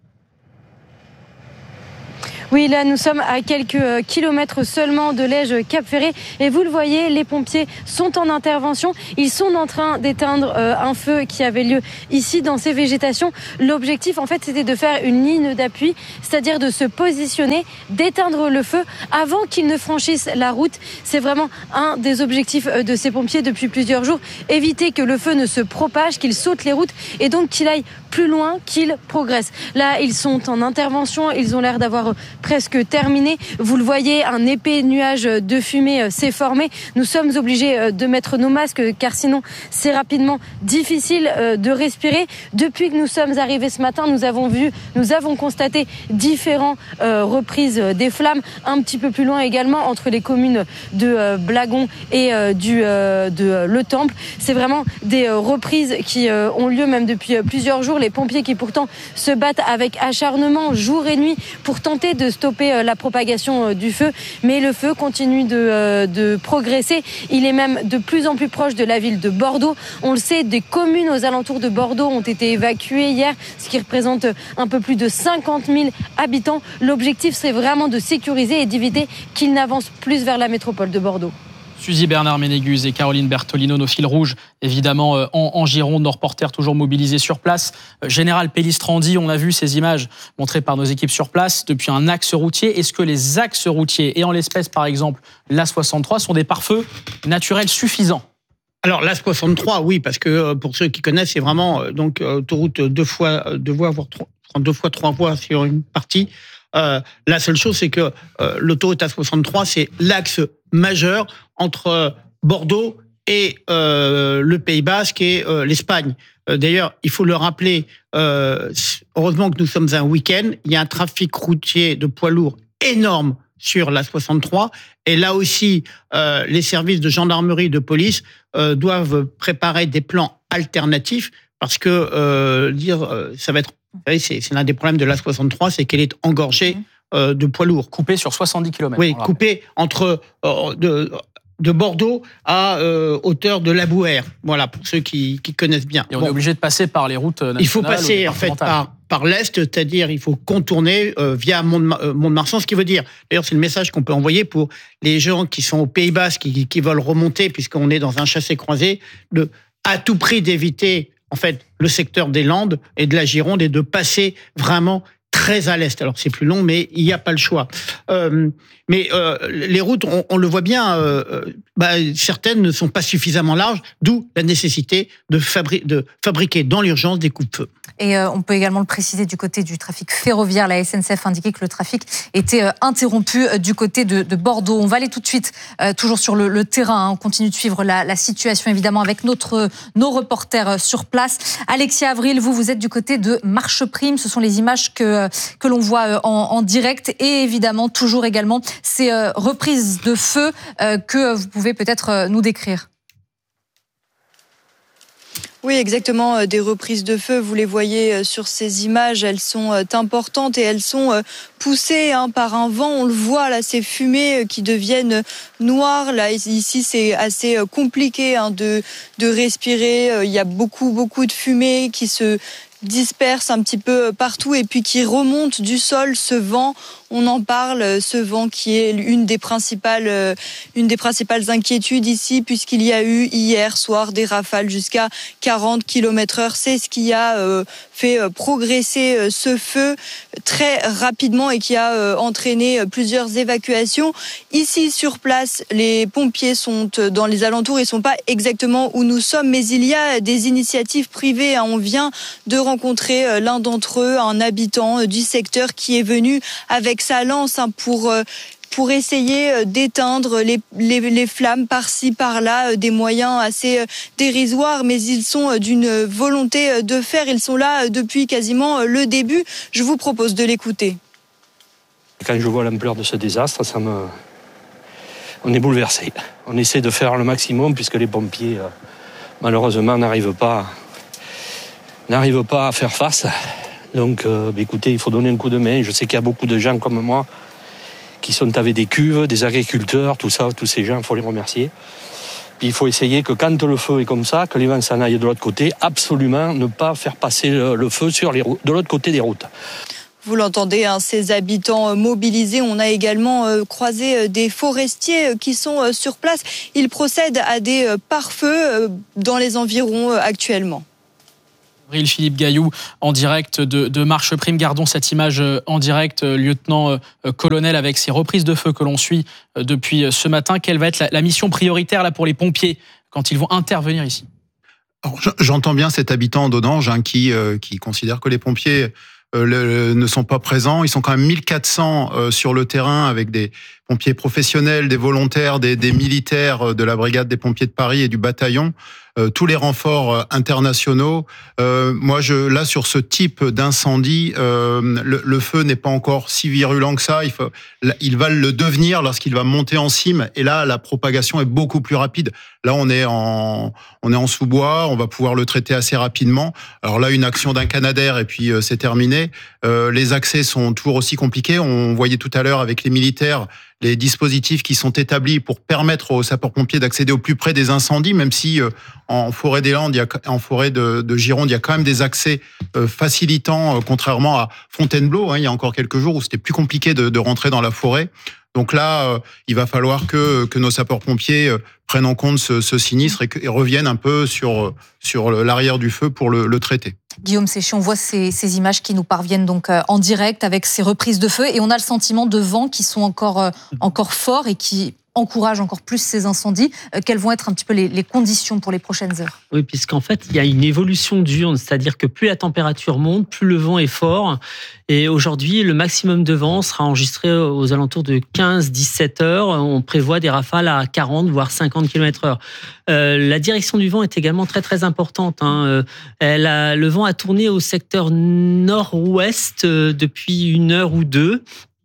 Oui, là, nous sommes à quelques kilomètres seulement de Lège-Cap-Ferré. Et vous le voyez, les pompiers sont en intervention. Ils sont en train d'éteindre un feu qui avait lieu ici dans ces végétations. L'objectif, en fait, c'était de faire une ligne d'appui, c'est-à-dire de se positionner, d'éteindre le feu avant qu'il ne franchisse la route. C'est vraiment un des objectifs de ces pompiers depuis plusieurs jours. Éviter que le feu ne se propage, qu'il saute les routes et donc qu'il aille plus loin, qu'il progresse. Là, ils sont en intervention. Ils ont l'air d'avoir presque terminé. Vous le voyez, un épais nuage de fumée s'est formé. Nous sommes obligés de mettre nos masques car sinon c'est rapidement difficile de respirer. Depuis que nous sommes arrivés ce matin, nous avons vu, nous avons constaté différentes euh, reprises des flammes un petit peu plus loin également entre les communes de euh, Blagon et euh, du, euh, de euh, Le Temple. C'est vraiment des euh, reprises qui euh, ont lieu même depuis euh, plusieurs jours. Les pompiers qui pourtant se battent avec acharnement jour et nuit pour tenter de stopper la propagation du feu, mais le feu continue de, de progresser. Il est même de plus en plus proche de la ville de Bordeaux. On le sait, des communes aux alentours de Bordeaux ont été évacuées hier, ce qui représente un peu plus de cinquante mille habitants. L'objectif serait vraiment de sécuriser et d'éviter qu'il n'avance plus vers la métropole de Bordeaux. Suzy Bernard Ménégus et Caroline Bertolino, nos fils rouges, évidemment, en, en Gironde, nos reporters toujours mobilisés sur place. Général Pellistrandi, on a vu ces images montrées par nos équipes sur place depuis un axe routier. Est-ce que les axes routiers, et en l'espèce par exemple l'A soixante-trois, sont des pare-feux naturels suffisants? Alors l'A soixante-trois, oui, parce que pour ceux qui connaissent, c'est vraiment donc autoroute deux fois deux voies, voire trois, deux fois trois voies sur une partie. Euh, la seule chose, c'est que euh, l'autoroute A soixante-trois, c'est l'axe majeur entre Bordeaux et euh, le Pays Basque et euh, l'Espagne. Euh, d'ailleurs, il faut le rappeler, euh, heureusement que nous sommes un week-end, il y a un trafic routier de poids lourds énorme sur l'A soixante-trois. Et là aussi, euh, les services de gendarmerie et de police euh, doivent préparer des plans alternatifs parce que euh, dire euh, ça va être... Vous savez, c'est, c'est l'un des problèmes de l'A soixante-trois, c'est qu'elle est engorgée euh, de poids lourds. Coupée sur soixante-dix kilomètres. Oui, coupée entre... Euh, de, de Bordeaux à euh, hauteur de la Bouère. Voilà, pour ceux qui, qui connaissent bien. Et on bon. est obligé de passer par les routes nationales. Il faut passer en fait par, par l'Est, c'est-à-dire il faut contourner euh, via Mont-de-Marsan, ce qui veut dire, d'ailleurs c'est le message qu'on peut envoyer pour les gens qui sont au Pays Basque, qui, qui veulent remonter, puisqu'on est dans un chassé-croisé, de à tout prix d'éviter en fait le secteur des Landes et de la Gironde et de passer vraiment très à l'est. Alors c'est plus long, mais il n'y a pas le choix. Euh, mais euh, les routes, on, on le voit bien, euh, bah, certaines ne sont pas suffisamment larges, d'où la nécessité de, fabri- de fabriquer dans l'urgence des coupe-feux. Et euh, on peut également le préciser du côté du trafic ferroviaire. La S N C F indiquait que le trafic était euh, interrompu euh, du côté de, de Bordeaux. On va aller tout de suite, euh, toujours sur le, le terrain. Hein. On continue de suivre la, la situation, évidemment, avec notre, nos reporters euh, sur place. Alexia Avril, vous, vous êtes du côté de Marcheprime. Ce sont les images que, que l'on voit euh, en, en direct. Et évidemment, toujours également, ces euh, reprises de feu euh, que vous pouvez peut-être euh, nous décrire. Oui, exactement, des reprises de feu, vous les voyez sur ces images, elles sont importantes et elles sont poussées hein, par un vent, on le voit là, ces fumées qui deviennent noires, là ici c'est assez compliqué hein, de, de respirer, il y a beaucoup beaucoup de fumée qui se disperse un petit peu partout et puis qui remonte du sol, ce vent, on en parle, ce vent qui est une des principales, une des principales inquiétudes ici puisqu'il y a eu hier soir des rafales jusqu'à quarante kilomètres heure. C'est ce qui a fait progresser ce feu très rapidement et qui a entraîné plusieurs évacuations. Ici sur place, les pompiers sont dans les alentours, ils ne sont pas exactement où nous sommes, mais il y a des initiatives privées. On vient de rencontrer l'un d'entre eux, un habitant du secteur qui est venu avec avec sa lance hein, pour pour essayer d'éteindre les, les, les flammes par-ci, par-là, des moyens assez dérisoires, mais ils sont d'une volonté de faire. Ils sont là depuis quasiment le début. Je vous propose de l'écouter. Quand je vois l'ampleur de ce désastre, ça me... on est bouleversé. On essaie de faire le maximum puisque les pompiers, malheureusement, n'arrivent pas, n'arrivent pas à faire face. Donc, euh, écoutez, il faut donner un coup de main. Je sais qu'il y a beaucoup de gens comme moi qui sont avec des cuves, des agriculteurs, tout ça, tous ces gens, il faut les remercier. Puis il faut essayer que quand le feu est comme ça, que les vents s'en aillent de l'autre côté, absolument ne pas faire passer le feu sur les routes, de l'autre côté des routes. Vous l'entendez, hein, ces habitants mobilisés. On a également euh, croisé des forestiers qui sont euh, sur place. Ils procèdent à des euh, pare-feux euh, dans les environs euh, actuellement. Philippe Gailloux en direct de, de Marche Prime. Gardons cette image en direct, lieutenant-colonel, avec ces reprises de feu que l'on suit depuis ce matin. Quelle va être la, la mission prioritaire là, pour les pompiers quand ils vont intervenir ici? Alors, j'entends bien cet habitant d'Audange hein, qui, euh, qui considère que les pompiers euh, le, ne sont pas présents. Ils sont quand même mille quatre cents euh, sur le terrain avec des pompiers professionnels, des volontaires, des, des militaires de la brigade des pompiers de Paris et du bataillon. Euh, tous les renforts internationaux. Euh, moi, je, là, sur ce type d'incendie, euh, le, le feu n'est pas encore si virulent que ça. Il, faut, il va le devenir lorsqu'il va monter en cime. Et là, la propagation est beaucoup plus rapide. Là, on est en, on est en sous-bois. On va pouvoir le traiter assez rapidement. Alors là, une action d'un Canadair et puis euh, c'est terminé. Euh, les accès sont toujours aussi compliqués. On voyait tout à l'heure avec les militaires les dispositifs qui sont établis pour permettre aux sapeurs-pompiers d'accéder au plus près des incendies, même si euh, en forêt des Landes, il y a, en forêt de, de Gironde, il y a quand même des accès euh, facilitants, euh, contrairement à Fontainebleau, hein, il y a encore quelques jours où c'était plus compliqué de, de rentrer dans la forêt. Donc là, euh, il va falloir que, que nos sapeurs-pompiers euh, prennent en compte ce, ce sinistre et, que, et reviennent un peu sur, sur l'arrière du feu pour le, le traiter. Guillaume Séchy, on voit ces, ces images qui nous parviennent donc en direct avec ces reprises de feu et on a le sentiment de vents qui sont encore, encore forts et qui encouragent encore plus ces incendies. Quelles vont être un petit peu les, les conditions pour les prochaines heures? Oui, puisqu'en fait, il y a une évolution diurne, c'est-à-dire que plus la température monte, plus le vent est fort. Et aujourd'hui, le maximum de vent sera enregistré aux alentours de quinze à dix-sept heures. On prévoit des rafales à quarante, voire cinquante kilomètres heure. Euh, la direction du vent est également très, très importante. Hein. Elle a, le vent a tourné au secteur nord-ouest depuis une heure ou deux.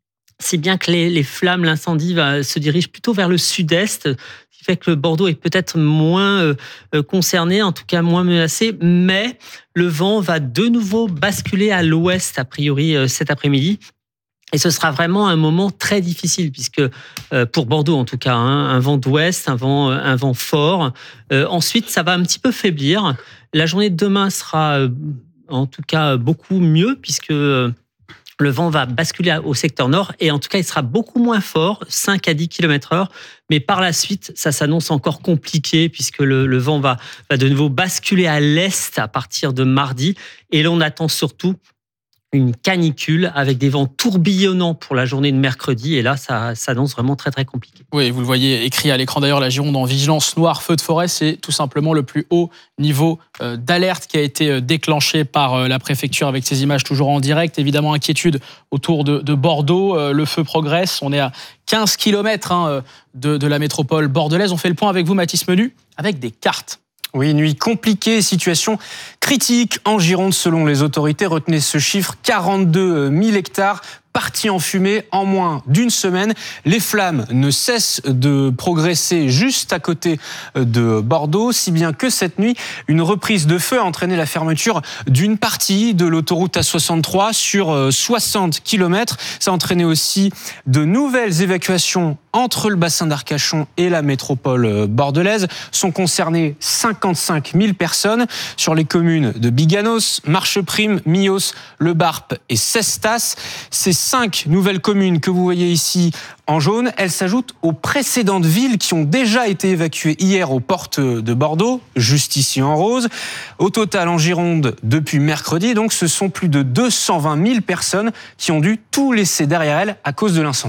Si bien que les, les flammes, l'incendie va, se dirige plutôt vers le sud-est, ce qui fait que Bordeaux est peut-être moins euh, concerné, en tout cas moins menacé, mais le vent va de nouveau basculer à l'ouest, a priori, euh, cet après-midi. Et ce sera vraiment un moment très difficile, puisque euh, pour Bordeaux en tout cas, hein, un vent d'ouest, un vent, un vent fort. Euh, ensuite, ça va un petit peu faiblir. La journée de demain sera euh, en tout cas beaucoup mieux, puisque... Euh, le vent va basculer au secteur nord et en tout cas, il sera beaucoup moins fort, cinq à dix kilomètres heure. Mais par la suite, ça s'annonce encore compliqué puisque le, le vent va, va de nouveau basculer à l'est à partir de mardi. Et l'on attend surtout une canicule avec des vents tourbillonnants pour la journée de mercredi. Et là, ça s'annonce vraiment très, très compliqué. Oui, vous le voyez écrit à l'écran d'ailleurs, la Gironde en vigilance noire, feu de forêt, c'est tout simplement le plus haut niveau d'alerte qui a été déclenché par la préfecture avec ces images toujours en direct. Évidemment, inquiétude autour de, de Bordeaux. Le feu progresse. On est à quinze kilomètres hein, de, de la métropole bordelaise. On fait le point avec vous, Mathis Menu, avec des cartes. Oui, nuit compliquée, situation critique en Gironde selon les autorités. Retenez ce chiffre, quarante-deux mille hectares partis en fumée en moins d'une semaine. Les flammes ne cessent de progresser juste à côté de Bordeaux, si bien que cette nuit, une reprise de feu a entraîné la fermeture d'une partie de l'autoroute A soixante-trois sur soixante kilomètres. Ça a entraîné aussi de nouvelles évacuations entre le bassin d'Arcachon et la métropole bordelaise. Sont concernées cinquante-cinq mille personnes sur les communes de Biganos, Marcheprime, Millos, Le Barp et Cestas. Ces cinq nouvelles communes que vous voyez ici en jaune, elles s'ajoutent aux précédentes villes qui ont déjà été évacuées hier aux portes de Bordeaux, juste ici en rose. Au total, en Gironde, depuis mercredi, donc, ce sont plus de deux cent vingt mille personnes qui ont dû tout laisser derrière elles à cause de l'incendie.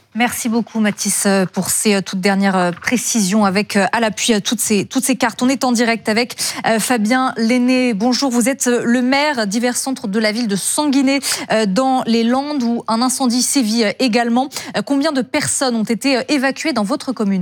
Merci beaucoup Mathis pour ces toutes dernières précisions avec à l'appui toutes ces, toutes ces cartes. On est en direct avec Fabien Lenné. Bonjour, vous êtes le maire divers centres de la ville de Sanguinet dans les Landes où un incendie sévit également. Combien de personnes ont été évacuées dans votre commune ?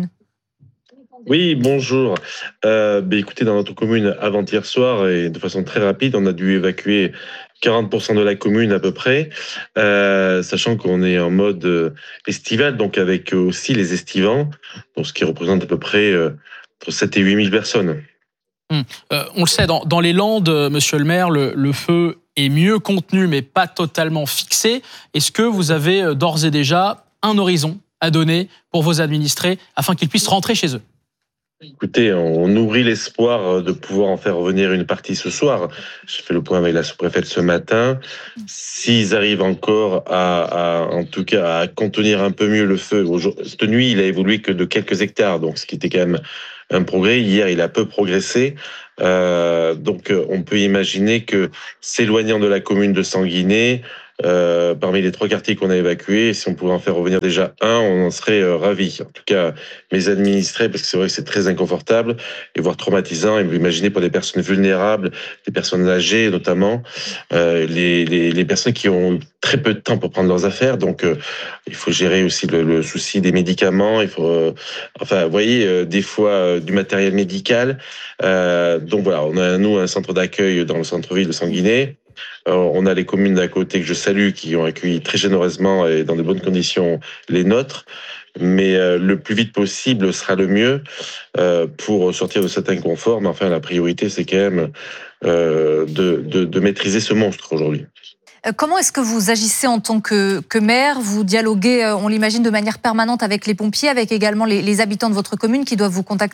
Oui, bonjour. Euh, bah, écoutez, dans notre commune, avant-hier soir, et de façon très rapide, on a dû évacuer quarante pour cent de la commune à peu près, euh, sachant qu'on est en mode estival, donc avec aussi les estivants, donc ce qui représente à peu près euh, entre sept et huit mille personnes. Hum. Euh, on le sait, dans, dans les Landes, monsieur le maire, le, le feu est mieux contenu, mais pas totalement fixé. Est-ce que vous avez d'ores et déjà un horizon à donner pour vos administrés afin qu'ils puissent rentrer chez eux ? Écoutez, on nourrit l'espoir de pouvoir en faire revenir une partie ce soir. J'ai fait le point avec la sous-préfète ce matin. S'ils arrivent encore à, à, en tout cas, à contenir un peu mieux le feu. Cette nuit, il a évolué que de quelques hectares, donc ce qui était quand même un progrès. Hier, il a peu progressé. Euh, donc, on peut imaginer que s'éloignant de la commune de Sanguinet, Euh, parmi les trois quartiers qu'on a évacués, si on pouvait en faire revenir déjà un, on en serait euh, ravis. En tout cas, mes administrés, parce que c'est vrai que c'est très inconfortable et voire traumatisant. Et vous imaginez pour des personnes vulnérables, des personnes âgées notamment, euh, les, les, les personnes qui ont très peu de temps pour prendre leurs affaires. Donc, euh, il faut gérer aussi le, le souci des médicaments. Il faut, euh, enfin, vous voyez, euh, des fois euh, du matériel médical. Euh, donc voilà, on a nous un centre d'accueil dans le centre-ville de Sanguinet. Euh, on a les communes d'à côté que je salue qui ont accueilli très généreusement et dans de bonnes conditions les nôtres. Mais euh, le plus vite possible sera le mieux euh, pour sortir de cet inconfort. Mais enfin, la priorité, c'est quand même euh, de, de, de maîtriser ce monstre aujourd'hui. Comment est-ce que vous agissez en tant que, que maire ? Vous dialoguez, on l'imagine, de manière permanente avec les pompiers, avec également les, les habitants de votre commune qui doivent vous contacter ?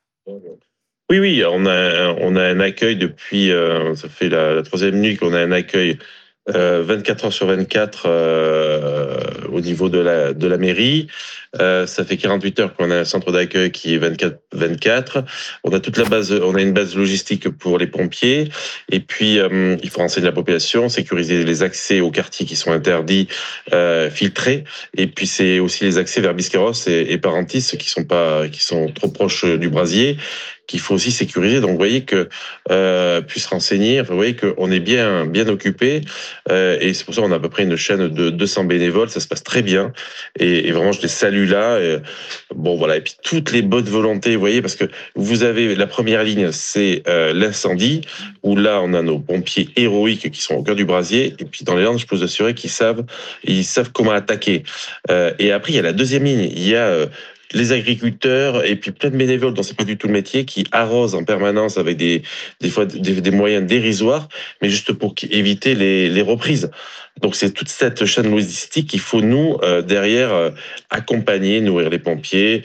Oui, oui, on a, on a un accueil depuis, euh, ça fait la, la troisième nuit qu'on a un accueil euh, vingt-quatre heures sur vingt-quatre euh, au niveau de la, de la mairie. Euh, ça fait quarante-huit heures qu'on a un centre d'accueil qui est vingt-quatre vingt-quatre. On a toute la base, on a une base logistique pour les pompiers. Et puis, euh, il faut renseigner la population, sécuriser les accès aux quartiers qui sont interdits, euh, filtrer. Et puis, c'est aussi les accès vers Biscarrosse et, et Parentis qui sont pas, qui sont trop proches du brasier, qu'il faut aussi sécuriser. Donc, vous voyez que euh, puisse renseigner. Enfin, vous voyez qu'on est bien, bien occupé. Euh, et c'est pour ça qu'on a à peu près une chaîne de deux cents bénévoles. Ça se passe très bien. Et, et vraiment, je les salue là. Et, bon, voilà. Et puis, toutes les bonnes volontés, vous voyez, parce que vous avez la première ligne, c'est euh, l'incendie, où là, on a nos pompiers héroïques qui sont au cœur du brasier. Et puis, dans les Landes, je peux vous assurer qu'ils savent, ils savent comment attaquer. Euh, et après, il y a la deuxième ligne. Il y a euh, les agriculteurs et puis plein de bénévoles dont c'est pas du tout le métier qui arrosent en permanence avec des des fois des, des moyens dérisoires, mais juste pour éviter les, les reprises. Donc c'est toute cette chaîne logistique qu'il faut nous euh, derrière euh, accompagner, nourrir les pompiers,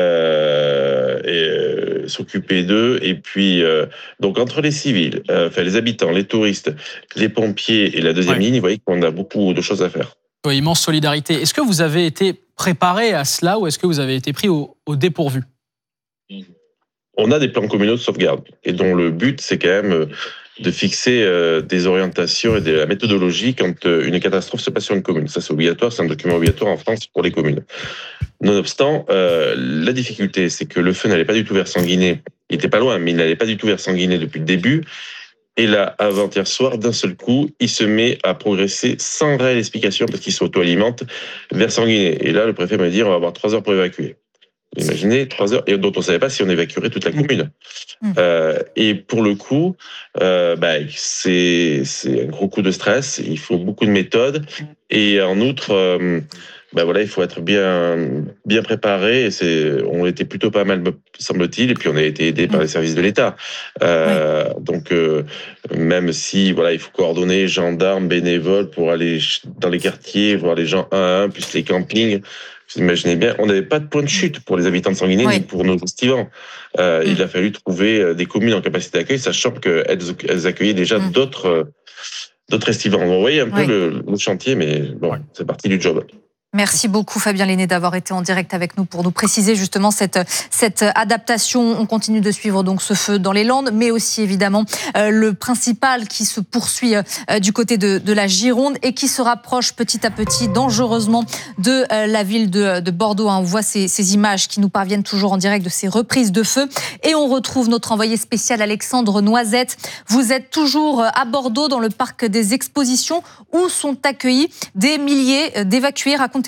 euh, et euh, s'occuper d'eux. Et puis euh, donc entre les civils, euh, enfin les habitants, les touristes, les pompiers et la deuxième ouais. ligne, vous voyez qu'on a beaucoup de choses à faire. Oui, immense solidarité. Est-ce que vous avez été préparé à cela ou est-ce que vous avez été pris au, au dépourvu ? On a des plans communaux de sauvegarde et dont le but, c'est quand même de fixer des orientations et de la méthodologie quand une catastrophe se passe sur une commune. Ça, c'est obligatoire, c'est un document obligatoire en France pour les communes. Nonobstant, euh, la difficulté, c'est que le feu n'allait pas du tout vers Sanguinet. Il était pas loin, mais il n'allait pas du tout vers Sanguinet depuis le début. Et là, avant-hier soir, d'un seul coup, il se met à progresser sans réelle explication parce qu'il s'auto-alimente vers Sanguinet. Et là, le préfet m'a dit on va avoir trois heures pour évacuer. Vous imaginez, trois heures, et dont on ne savait pas si on évacuerait toute la commune. Mmh. Euh, et pour le coup, euh, bah, c'est, c'est un gros coup de stress. Il faut beaucoup de méthodes. Et en outre, euh, bah voilà, il faut être bien, bien préparé. Et c'est, on était plutôt pas mal, semble-t-il. Et puis on a été aidé par les services de l'État. Euh, oui. Donc, euh, même si voilà, il faut coordonner gendarmes, bénévoles pour aller dans les quartiers, voir les gens un à un, plus les campings. Vous imaginez bien, on n'avait pas de point de chute pour les habitants de Sanguinet oui. ni pour nos estivants. Euh, mmh. Il a fallu trouver des communes en capacité d'accueil, sachant qu'elles elles accueillaient déjà mmh. d'autres, d'autres estivants. Vous voyez un peu oui. le, le chantier, mais bon, ouais. c'est parti du job. Merci beaucoup Fabien Lenné d'avoir été en direct avec nous pour nous préciser justement cette, cette adaptation. On continue de suivre donc ce feu dans les Landes, mais aussi évidemment euh, le principal qui se poursuit euh, du côté de, de la Gironde et qui se rapproche petit à petit dangereusement de euh, la ville de, de Bordeaux. Hein. On voit ces, ces images qui nous parviennent toujours en direct de ces reprises de feu. Et on retrouve notre envoyé spécial Alexandre Noisette. Vous êtes toujours à Bordeaux dans le parc des expositions où sont accueillis des milliers d'évacués. Racontez-nous.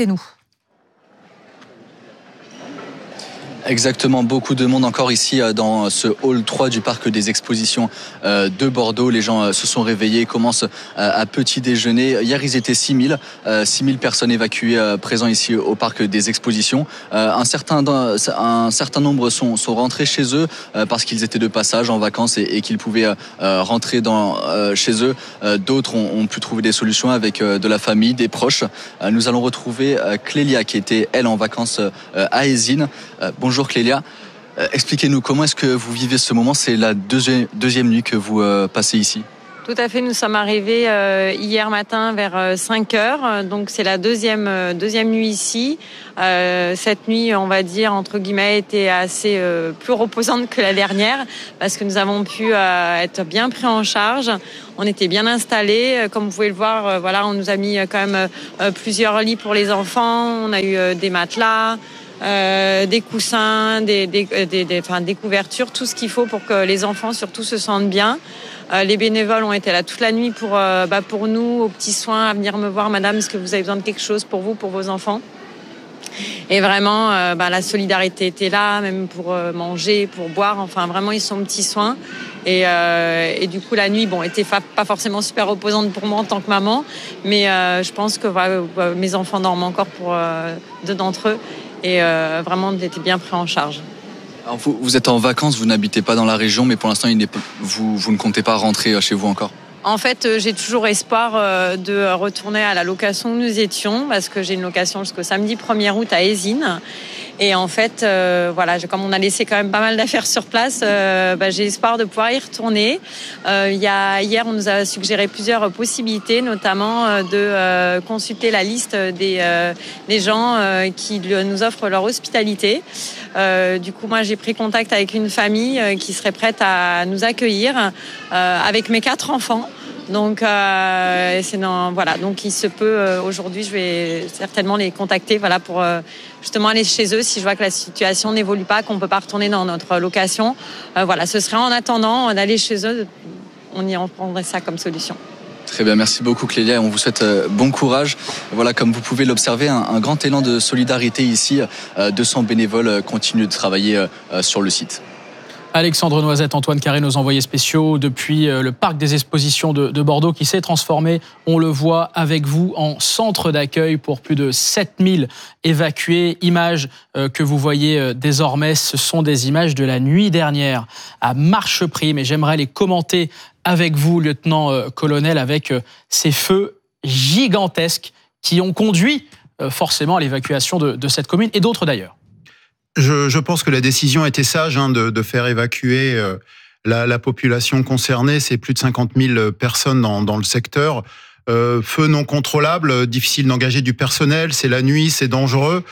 Exactement, beaucoup de monde encore ici dans ce hall trois du parc des expositions de Bordeaux. Les gens se sont réveillés, commencent à petit déjeuner. Hier, ils étaient six mille, six mille personnes évacuées présentes ici au parc des expositions. Un certain, un certain nombre sont, sont rentrés chez eux parce qu'ils étaient de passage en vacances et, et qu'ils pouvaient rentrer dans, chez eux. D'autres ont, ont pu trouver des solutions avec de la famille, des proches. Nous allons retrouver Clélia qui était, elle, en vacances à Ésine. Bonjour. Bonjour Clélia, euh, expliquez-nous comment est-ce que vous vivez ce moment, c'est la deuxième, deuxième nuit que vous euh, passez ici. Tout à fait, nous sommes arrivés euh, hier matin vers euh, cinq heures, donc c'est la deuxième, euh, deuxième nuit ici. Euh, cette nuit, on va dire, entre guillemets, était assez euh, plus reposante que la dernière parce que nous avons pu euh, être bien pris en charge. On était bien installés, comme vous pouvez le voir, euh, voilà, on nous a mis quand même euh, plusieurs lits pour les enfants, on a eu euh, des matelas, Euh, des coussins, des, des, des, des, enfin, des couvertures, tout ce qu'il faut pour que les enfants surtout se sentent bien. Euh, les bénévoles ont été là toute la nuit pour, euh, bah, pour nous, aux petits soins, à venir me voir, madame, est-ce que vous avez besoin de quelque chose pour vous, pour vos enfants ? Et vraiment, euh, bah, la solidarité était là, même pour euh, manger, pour boire, enfin vraiment, ils sont petits soins. Et, euh, et du coup, la nuit, bon, était fa- pas forcément super reposante pour moi en tant que maman, mais euh, je pense que voilà, mes enfants dorment encore pour euh, deux d'entre eux. Et euh, vraiment, on était bien pris en charge. Alors vous, vous êtes en vacances, vous n'habitez pas dans la région, mais pour l'instant, il n'est, vous, vous ne comptez pas rentrer chez vous encore ? En fait, j'ai toujours espoir de retourner à la location où nous étions, parce que j'ai une location jusqu'au samedi premier août à Ésine. Et en fait, euh, voilà, comme on a laissé quand même pas mal d'affaires sur place, euh, bah, j'ai espoir de pouvoir y retourner. Euh, y a, hier, on nous a suggéré plusieurs possibilités, notamment euh, de euh, consulter la liste des, euh, des gens euh, qui nous offrent leur hospitalité. Euh, du coup, moi, j'ai pris contact avec une famille euh, qui serait prête à nous accueillir euh, avec mes quatre enfants. Donc, euh, c'est dans, voilà. Donc, il se peut euh, aujourd'hui, je vais certainement les contacter, voilà, pour euh, justement aller chez eux si je vois que la situation n'évolue pas, qu'on peut pas retourner dans notre location. Euh, voilà, ce serait en attendant d'aller chez eux, on y en prendrait ça comme solution. Très bien, merci beaucoup Clélia et on vous souhaite euh, bon courage. Voilà, comme vous pouvez l'observer, un, un grand élan de solidarité ici. Euh, deux cents bénévoles euh, continuent de travailler euh, sur le site. Alexandre Noisette, Antoine Carré, nos envoyés spéciaux depuis le parc des expositions de, de Bordeaux qui s'est transformé, on le voit avec vous, en centre d'accueil pour plus de sept mille évacués. Images euh, que vous voyez désormais, ce sont des images de la nuit dernière à Marcheprime et j'aimerais les commenter avec vous, lieutenant-colonel, avec euh, ces feux gigantesques qui ont conduit euh, forcément à l'évacuation de, de cette commune et d'autres d'ailleurs. Je, je pense que la décision était sage hein, de, de faire évacuer euh, la, la population concernée. C'est plus de cinquante mille personnes dans, dans le secteur. Euh, feu non contrôlable, difficile d'engager du personnel, c'est la nuit, c'est dangereux.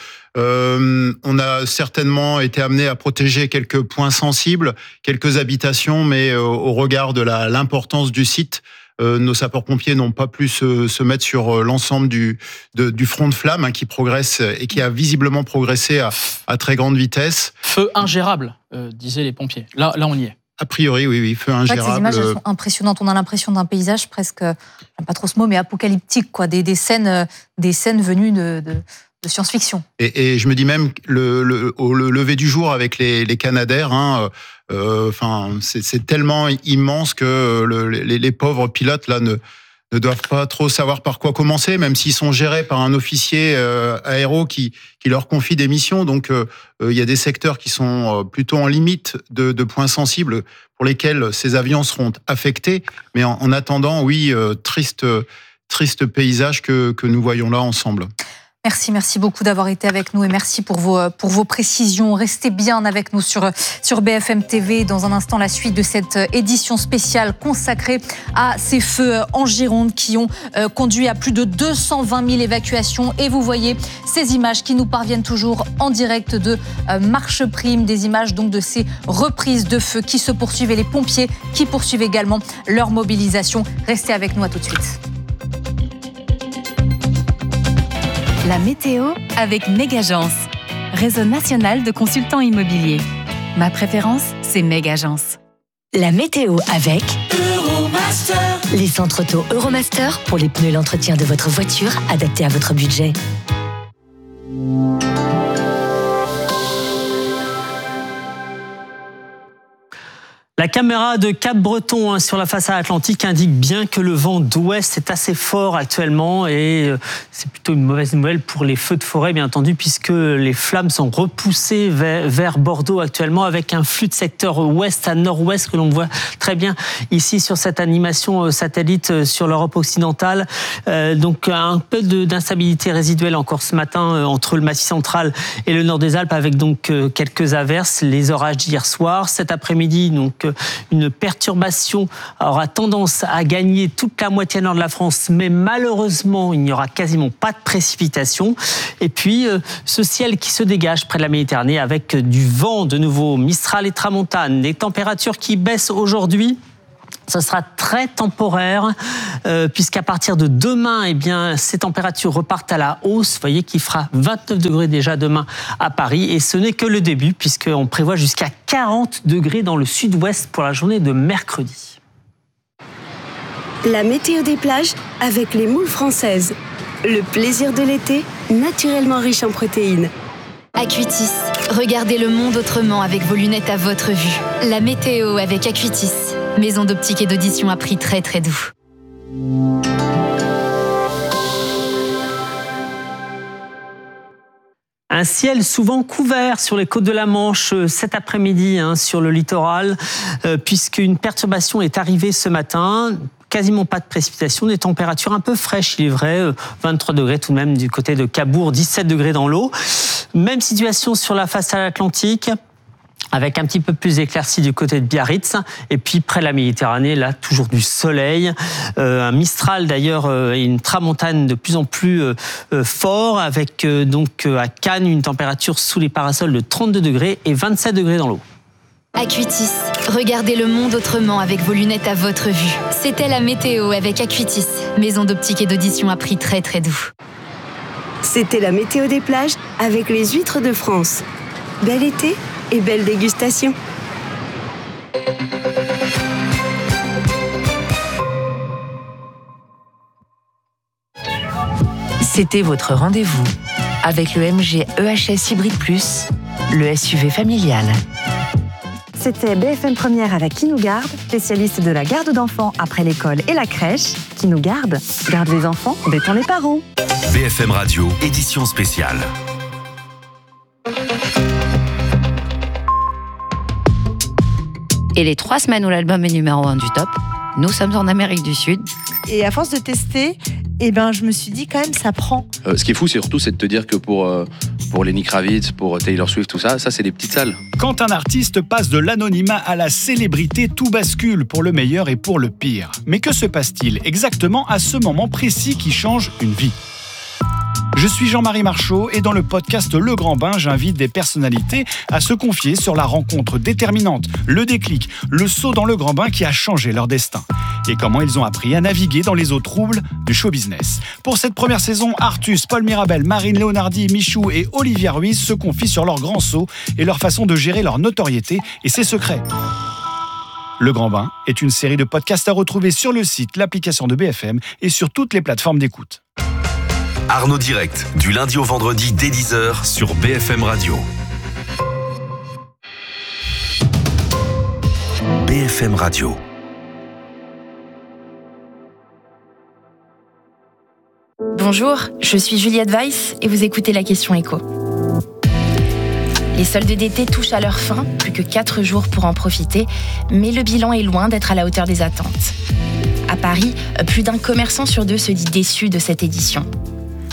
Euh, on a certainement été amené à protéger quelques points sensibles, quelques habitations, mais euh, au regard de la, l'importance du site, Euh, nos sapeurs-pompiers n'ont pas pu se, se mettre sur euh, l'ensemble du, de, du front de flamme hein, qui progresse et qui a visiblement progressé à, à très grande vitesse. Feu ingérable, euh, disaient les pompiers. Là, là, on y est. A priori, oui, oui, feu ingérable. Ces images elles sont impressionnantes. On a l'impression d'un paysage presque, j'aime pas trop ce mot, mais apocalyptique, quoi. Des, des scènes, des scènes venues de, de, de science-fiction. Et, et je me dis même le, le, au le lever du jour avec les, les Canadair, hein, euh, enfin, c'est, c'est tellement immense que le, les, les pauvres pilotes là ne ne doivent pas trop savoir par quoi commencer, même s'ils sont gérés par un officier euh, aéro qui qui leur confie des missions. Donc, euh, il y a des secteurs qui sont plutôt en limite de, de points sensibles pour lesquels ces avions seront affectés. Mais en, en attendant, oui, euh, triste triste paysage que que nous voyons là ensemble. Merci, merci beaucoup d'avoir été avec nous et merci pour vos, pour vos précisions. Restez bien avec nous sur, sur B F M T V. Dans un instant, la suite de cette édition spéciale consacrée à ces feux en Gironde qui ont conduit à plus de deux cent vingt mille évacuations. Et vous voyez ces images qui nous parviennent toujours en direct de Marche Prime, des images donc de ces reprises de feux qui se poursuivent et les pompiers qui poursuivent également leur mobilisation. Restez avec nous, à tout de suite. La météo avec Megagence, réseau national de consultants immobiliers. Ma préférence, c'est Megagence. La météo avec Euromaster. Les centres auto Euromaster pour les pneus et l'entretien de votre voiture adaptés à votre budget. La caméra de Cap-Breton hein, sur la façade atlantique indique bien que le vent d'ouest est assez fort actuellement et euh, c'est plutôt une mauvaise nouvelle pour les feux de forêt, bien entendu, puisque les flammes sont repoussées vers, vers Bordeaux actuellement avec un flux de secteur ouest à nord-ouest que l'on voit très bien ici sur cette animation satellite sur l'Europe occidentale. Euh, donc un peu de, d'instabilité résiduelle encore ce matin euh, entre le Massif central et le nord des Alpes avec donc euh, quelques averses, les orages d'hier soir. Cet après-midi, donc une perturbation aura tendance à gagner toute la moitié nord de la France, mais malheureusement, il n'y aura quasiment pas de précipitations. Et puis, ce ciel qui se dégage près de la Méditerranée avec du vent de nouveau, Mistral et Tramontane, des températures qui baissent aujourd'hui. Ce sera très temporaire euh, puisqu'à partir de demain, eh bien, ces températures repartent à la hausse. Vous voyez qu'il fera vingt-neuf degrés déjà demain à Paris et ce n'est que le début puisqu'on prévoit jusqu'à quarante degrés dans le sud-ouest pour la journée de mercredi. La météo des plages avec les moules françaises. Le plaisir de l'été, naturellement riche en protéines. Acuitis, regardez le monde autrement avec vos lunettes à votre vue. La météo avec Acuitis, maison d'optique et d'audition à prix très très doux. Un ciel souvent couvert sur les côtes de la Manche cet après-midi hein, sur le littoral, euh, puisqu'une perturbation est arrivée ce matin. Quasiment pas de précipitations, des températures un peu fraîches, il est vrai, vingt-trois degrés tout de même du côté de Cabourg, dix-sept degrés dans l'eau. Même situation sur la façade atlantique, avec un petit peu plus d'éclaircies du côté de Biarritz, et puis près de la Méditerranée, là, toujours du soleil. Euh, un Mistral d'ailleurs, euh, et une tramontane de plus en plus euh, euh, fort, avec euh, donc euh, à Cannes une température sous les parasols de trente-deux degrés et vingt-sept degrés dans l'eau. Acuitis, regardez le monde autrement avec vos lunettes à votre vue. C'était la météo avec Acuitis, maison d'optique et d'audition à prix très très doux. C'était la météo des plages avec les huîtres de France. Bel été et belle dégustation. C'était votre rendez-vous avec le M G E H S Hybrid Plus, le S U V familial. C'était B F M Première avec Qui nous garde, spécialiste de la garde d'enfants après l'école et la crèche. Qui nous garde, garde les enfants, détend les parents. B F M Radio, édition spéciale. Et les trois semaines où l'album est numéro un du top, nous sommes en Amérique du Sud. Et à force de tester, eh ben, je me suis dit quand même, ça prend. Euh, ce qui est fou, c'est surtout c'est de te dire que pour, euh, pour Lenny Kravitz, pour Taylor Swift, tout ça, ça c'est des petites salles. Quand un artiste passe de l'anonymat à la célébrité, tout bascule pour le meilleur et pour le pire. Mais que se passe-t-il exactement à ce moment précis qui change une vie ? Je suis Jean-Marie Marchot et dans le podcast Le Grand Bain, j'invite des personnalités à se confier sur la rencontre déterminante, le déclic, le saut dans le grand bain qui a changé leur destin et comment ils ont appris à naviguer dans les eaux troubles du show business. Pour cette première saison, Artus, Paul Mirabel, Marine Léonardi, Michou et Olivia Ruiz se confient sur leur grand saut et leur façon de gérer leur notoriété et ses secrets. Le Grand Bain est une série de podcasts à retrouver sur le site, l'application de B F M et sur toutes les plateformes d'écoute. Arnaud Direct, du lundi au vendredi dès dix heures sur B F M Radio. B F M Radio. Bonjour, je suis Juliette Weiss et vous écoutez La Question Éco. Les soldes d'été touchent à leur fin, plus que quatre jours pour en profiter, mais le bilan est loin d'être à la hauteur des attentes. À Paris, plus d'un commerçant sur deux se dit déçu de cette édition.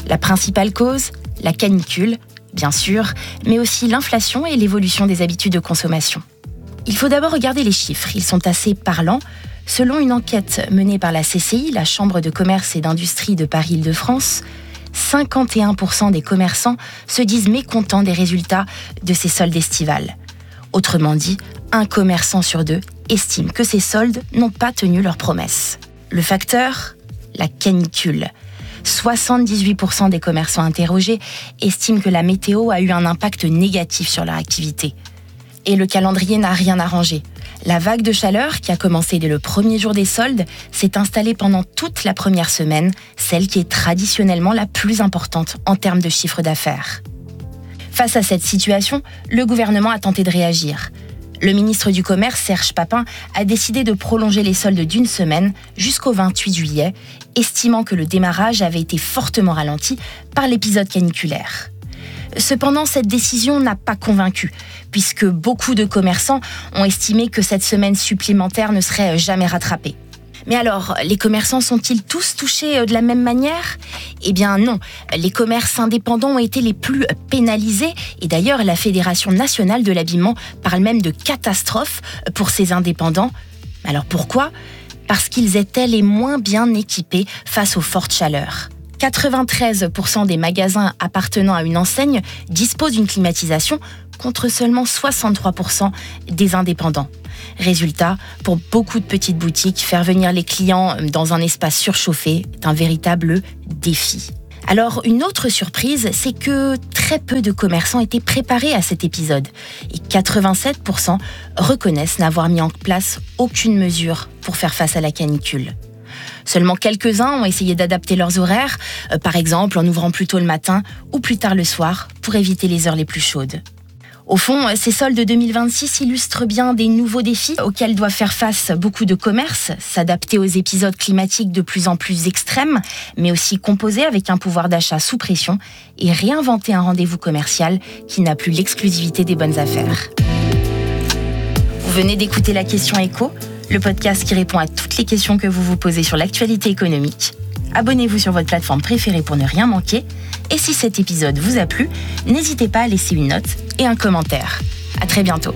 La principale cause, la canicule, bien sûr, mais aussi l'inflation et l'évolution des habitudes de consommation. Il faut d'abord regarder les chiffres, ils sont assez parlants. Selon une enquête menée par la C C I, la Chambre de commerce et d'industrie de Paris-Île-de-France, cinquante et un pour cent des commerçants se disent mécontents des résultats de ces soldes estivales. Autrement dit, un commerçant sur deux estime que ces soldes n'ont pas tenu leurs promesses. Le facteur ? La canicule. soixante-dix-huit pour cent des commerçants interrogés estiment que la météo a eu un impact négatif sur leur activité. Et le calendrier n'a rien arrangé. La vague de chaleur, qui a commencé dès le premier jour des soldes, s'est installée pendant toute la première semaine, celle qui est traditionnellement la plus importante en termes de chiffre d'affaires. Face à cette situation, le gouvernement a tenté de réagir. Le ministre du Commerce, Serge Papin, a décidé de prolonger les soldes d'une semaine jusqu'au vingt-huit juillet, estimant que le démarrage avait été fortement ralenti par l'épisode caniculaire. Cependant, cette décision n'a pas convaincu, puisque beaucoup de commerçants ont estimé que cette semaine supplémentaire ne serait jamais rattrapée. Mais alors, les commerçants sont-ils tous touchés de la même manière ? Eh bien non, les commerces indépendants ont été les plus pénalisés, et d'ailleurs la Fédération nationale de l'habillement parle même de catastrophe pour ces indépendants. Alors pourquoi ? Parce qu'ils étaient les moins bien équipés face aux fortes chaleurs. quatre-vingt-treize pour cent des magasins appartenant à une enseigne disposent d'une climatisation contre seulement soixante-trois pour cent des indépendants. Résultat, pour beaucoup de petites boutiques, faire venir les clients dans un espace surchauffé est un véritable défi. Alors, une autre surprise, c'est que très peu de commerçants étaient préparés à cet épisode et quatre-vingt-sept pour cent reconnaissent n'avoir mis en place aucune mesure pour faire face à la canicule. Seulement quelques-uns ont essayé d'adapter leurs horaires, euh, par exemple en ouvrant plus tôt le matin ou plus tard le soir pour éviter les heures les plus chaudes. Au fond, ces soldes deux mille vingt-six illustrent bien des nouveaux défis auxquels doivent faire face beaucoup de commerces, s'adapter aux épisodes climatiques de plus en plus extrêmes, mais aussi composer avec un pouvoir d'achat sous pression et réinventer un rendez-vous commercial qui n'a plus l'exclusivité des bonnes affaires. Vous venez d'écouter La Question Éco, le podcast qui répond à toutes les questions que vous vous posez sur l'actualité économique. Abonnez-vous sur votre plateforme préférée pour ne rien manquer. Et si cet épisode vous a plu, n'hésitez pas à laisser une note et un commentaire. À très bientôt.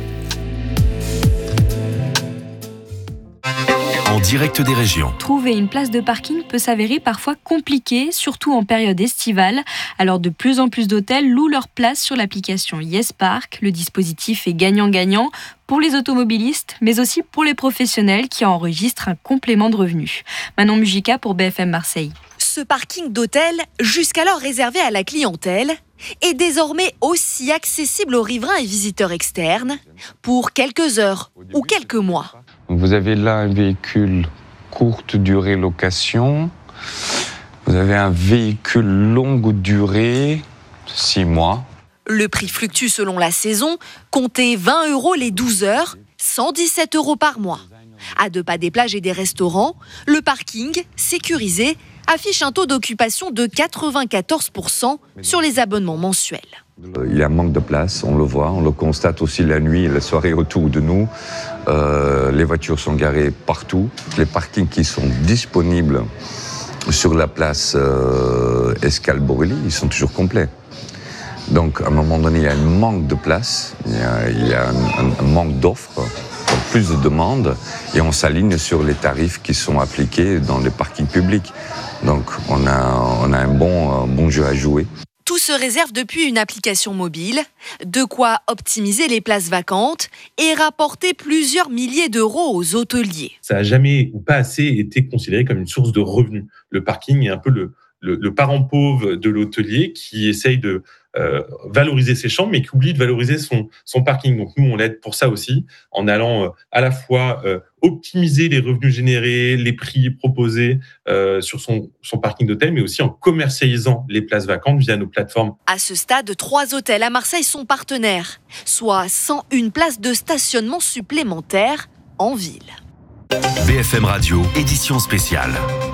En direct des régions. Trouver une place de parking peut s'avérer parfois compliqué, surtout en période estivale. Alors de plus en plus d'hôtels louent leur place sur l'application YesPark. Le dispositif est gagnant-gagnant pour les automobilistes, mais aussi pour les professionnels qui enregistrent un complément de revenus. Manon Mujica pour B F M Marseille. Ce parking d'hôtel, jusqu'alors réservé à la clientèle, est désormais aussi accessible aux riverains et visiteurs externes pour quelques heures ou quelques mois. Vous avez là un véhicule courte durée location, vous avez un véhicule longue durée, six mois. Le prix fluctue selon la saison, comptez vingt euros les douze heures, cent dix-sept euros par mois. À deux pas des plages et des restaurants, le parking, sécurisé, affiche un taux d'occupation de quatre-vingt-quatorze pour cent sur les abonnements mensuels. Il y a un manque de place, on le voit, on le constate aussi la nuit et la soirée autour de nous. Euh, les voitures sont garées partout. Les parkings qui sont disponibles sur la place euh, Escale-Borély, ils sont toujours complets. Donc à un moment donné, il y a un manque de place, il y a, il y a un, un, un manque d'offres, plus de demandes, et on s'aligne sur les tarifs qui sont appliqués dans les parkings publics. Donc on a, on a un, bon, un bon jeu à jouer. Tout se réserve depuis une application mobile, de quoi optimiser les places vacantes et rapporter plusieurs milliers d'euros aux hôteliers. Ça n'a jamais ou pas assez été considéré comme une source de revenus. Le parking est un peu le, le, le parent pauvre de l'hôtelier qui essaye de euh, valoriser ses chambres, mais qui oublie de valoriser son, son parking. Donc nous, on l'aide pour ça aussi, en allant euh, à la fois euh, optimiser les revenus générés, les prix proposés euh, sur son, son parking d'hôtel, mais aussi en commercialisant les places vacantes via nos plateformes. À ce stade, trois hôtels à Marseille sont partenaires, soit cent une places de stationnement supplémentaires en ville. B F M Radio, édition spéciale.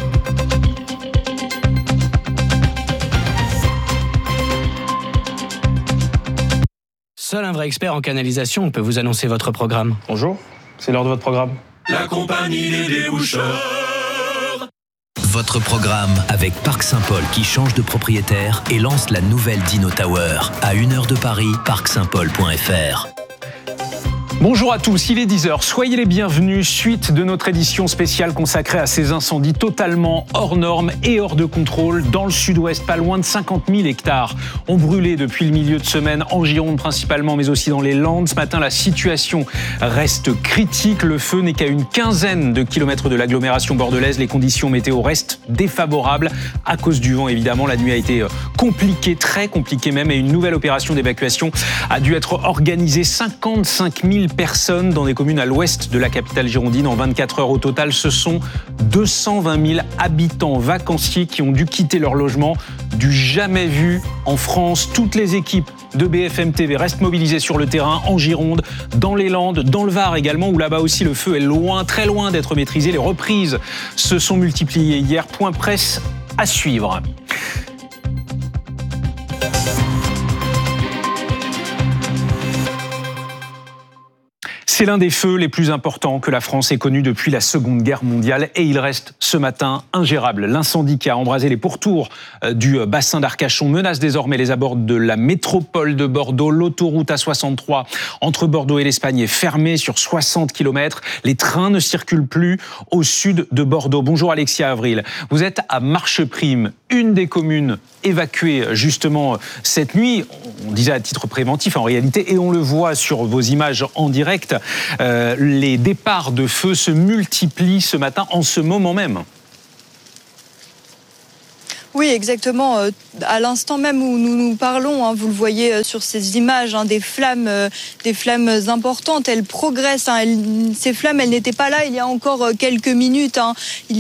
Seul un vrai expert en canalisation peut vous annoncer votre programme. Bonjour, c'est l'heure de votre programme. La compagnie des déboucheurs. votre programme avec Parc Saint-Paul qui change de propriétaire et lance la nouvelle Dino Tower. À une heure de Paris, parc saint paul point f r. Bonjour à tous, il est dix heures, soyez les bienvenus, suite de notre édition spéciale consacrée à ces incendies totalement hors normes et hors de contrôle dans le sud-ouest. Pas loin de cinquante mille hectares ont brûlé depuis le milieu de semaine en Gironde principalement, mais aussi dans les Landes. Ce matin, la situation reste critique. Le feu n'est qu'à une quinzaine de kilomètres de l'agglomération bordelaise. Les conditions météo restent défavorables à cause du vent, évidemment. La nuit a été compliquée, très compliquée même, et une nouvelle opération d'évacuation a dû être organisée. cinquante-cinq mille personnes dans des communes à l'ouest de la capitale girondine en vingt-quatre heures au total. Ce sont deux cent vingt mille habitants vacanciers qui ont dû quitter leur logement, du jamais vu en France. Toutes les équipes de B F M T V restent mobilisées sur le terrain en Gironde, dans les Landes, dans le Var également, où là-bas aussi le feu est loin, très loin d'être maîtrisé. Les reprises se sont multipliées hier. Point presse à suivre. C'est l'un des feux les plus importants que la France ait connu depuis la Seconde Guerre mondiale et il reste ce matin ingérable. L'incendie qui a embrasé les pourtours du bassin d'Arcachon menace désormais les abords de la métropole de Bordeaux. L'autoroute A soixante-trois entre Bordeaux et l'Espagne est fermée sur soixante kilomètres. Les trains ne circulent plus au sud de Bordeaux. Bonjour Alexia Avril. Vous êtes à Marcheprime, une des communes évacuées justement cette nuit. On disait à titre préventif en réalité, et on le voit sur vos images en direct. Euh, les départs de feu se multiplient ce matin, en ce moment même. Oui, exactement. À l'instant même où nous nous parlons, hein, vous le voyez sur ces images, hein, des flammes, euh, des flammes importantes. Elles progressent. Hein, elles, ces flammes, elles n'étaient pas là il y a encore quelques minutes. Hein. Il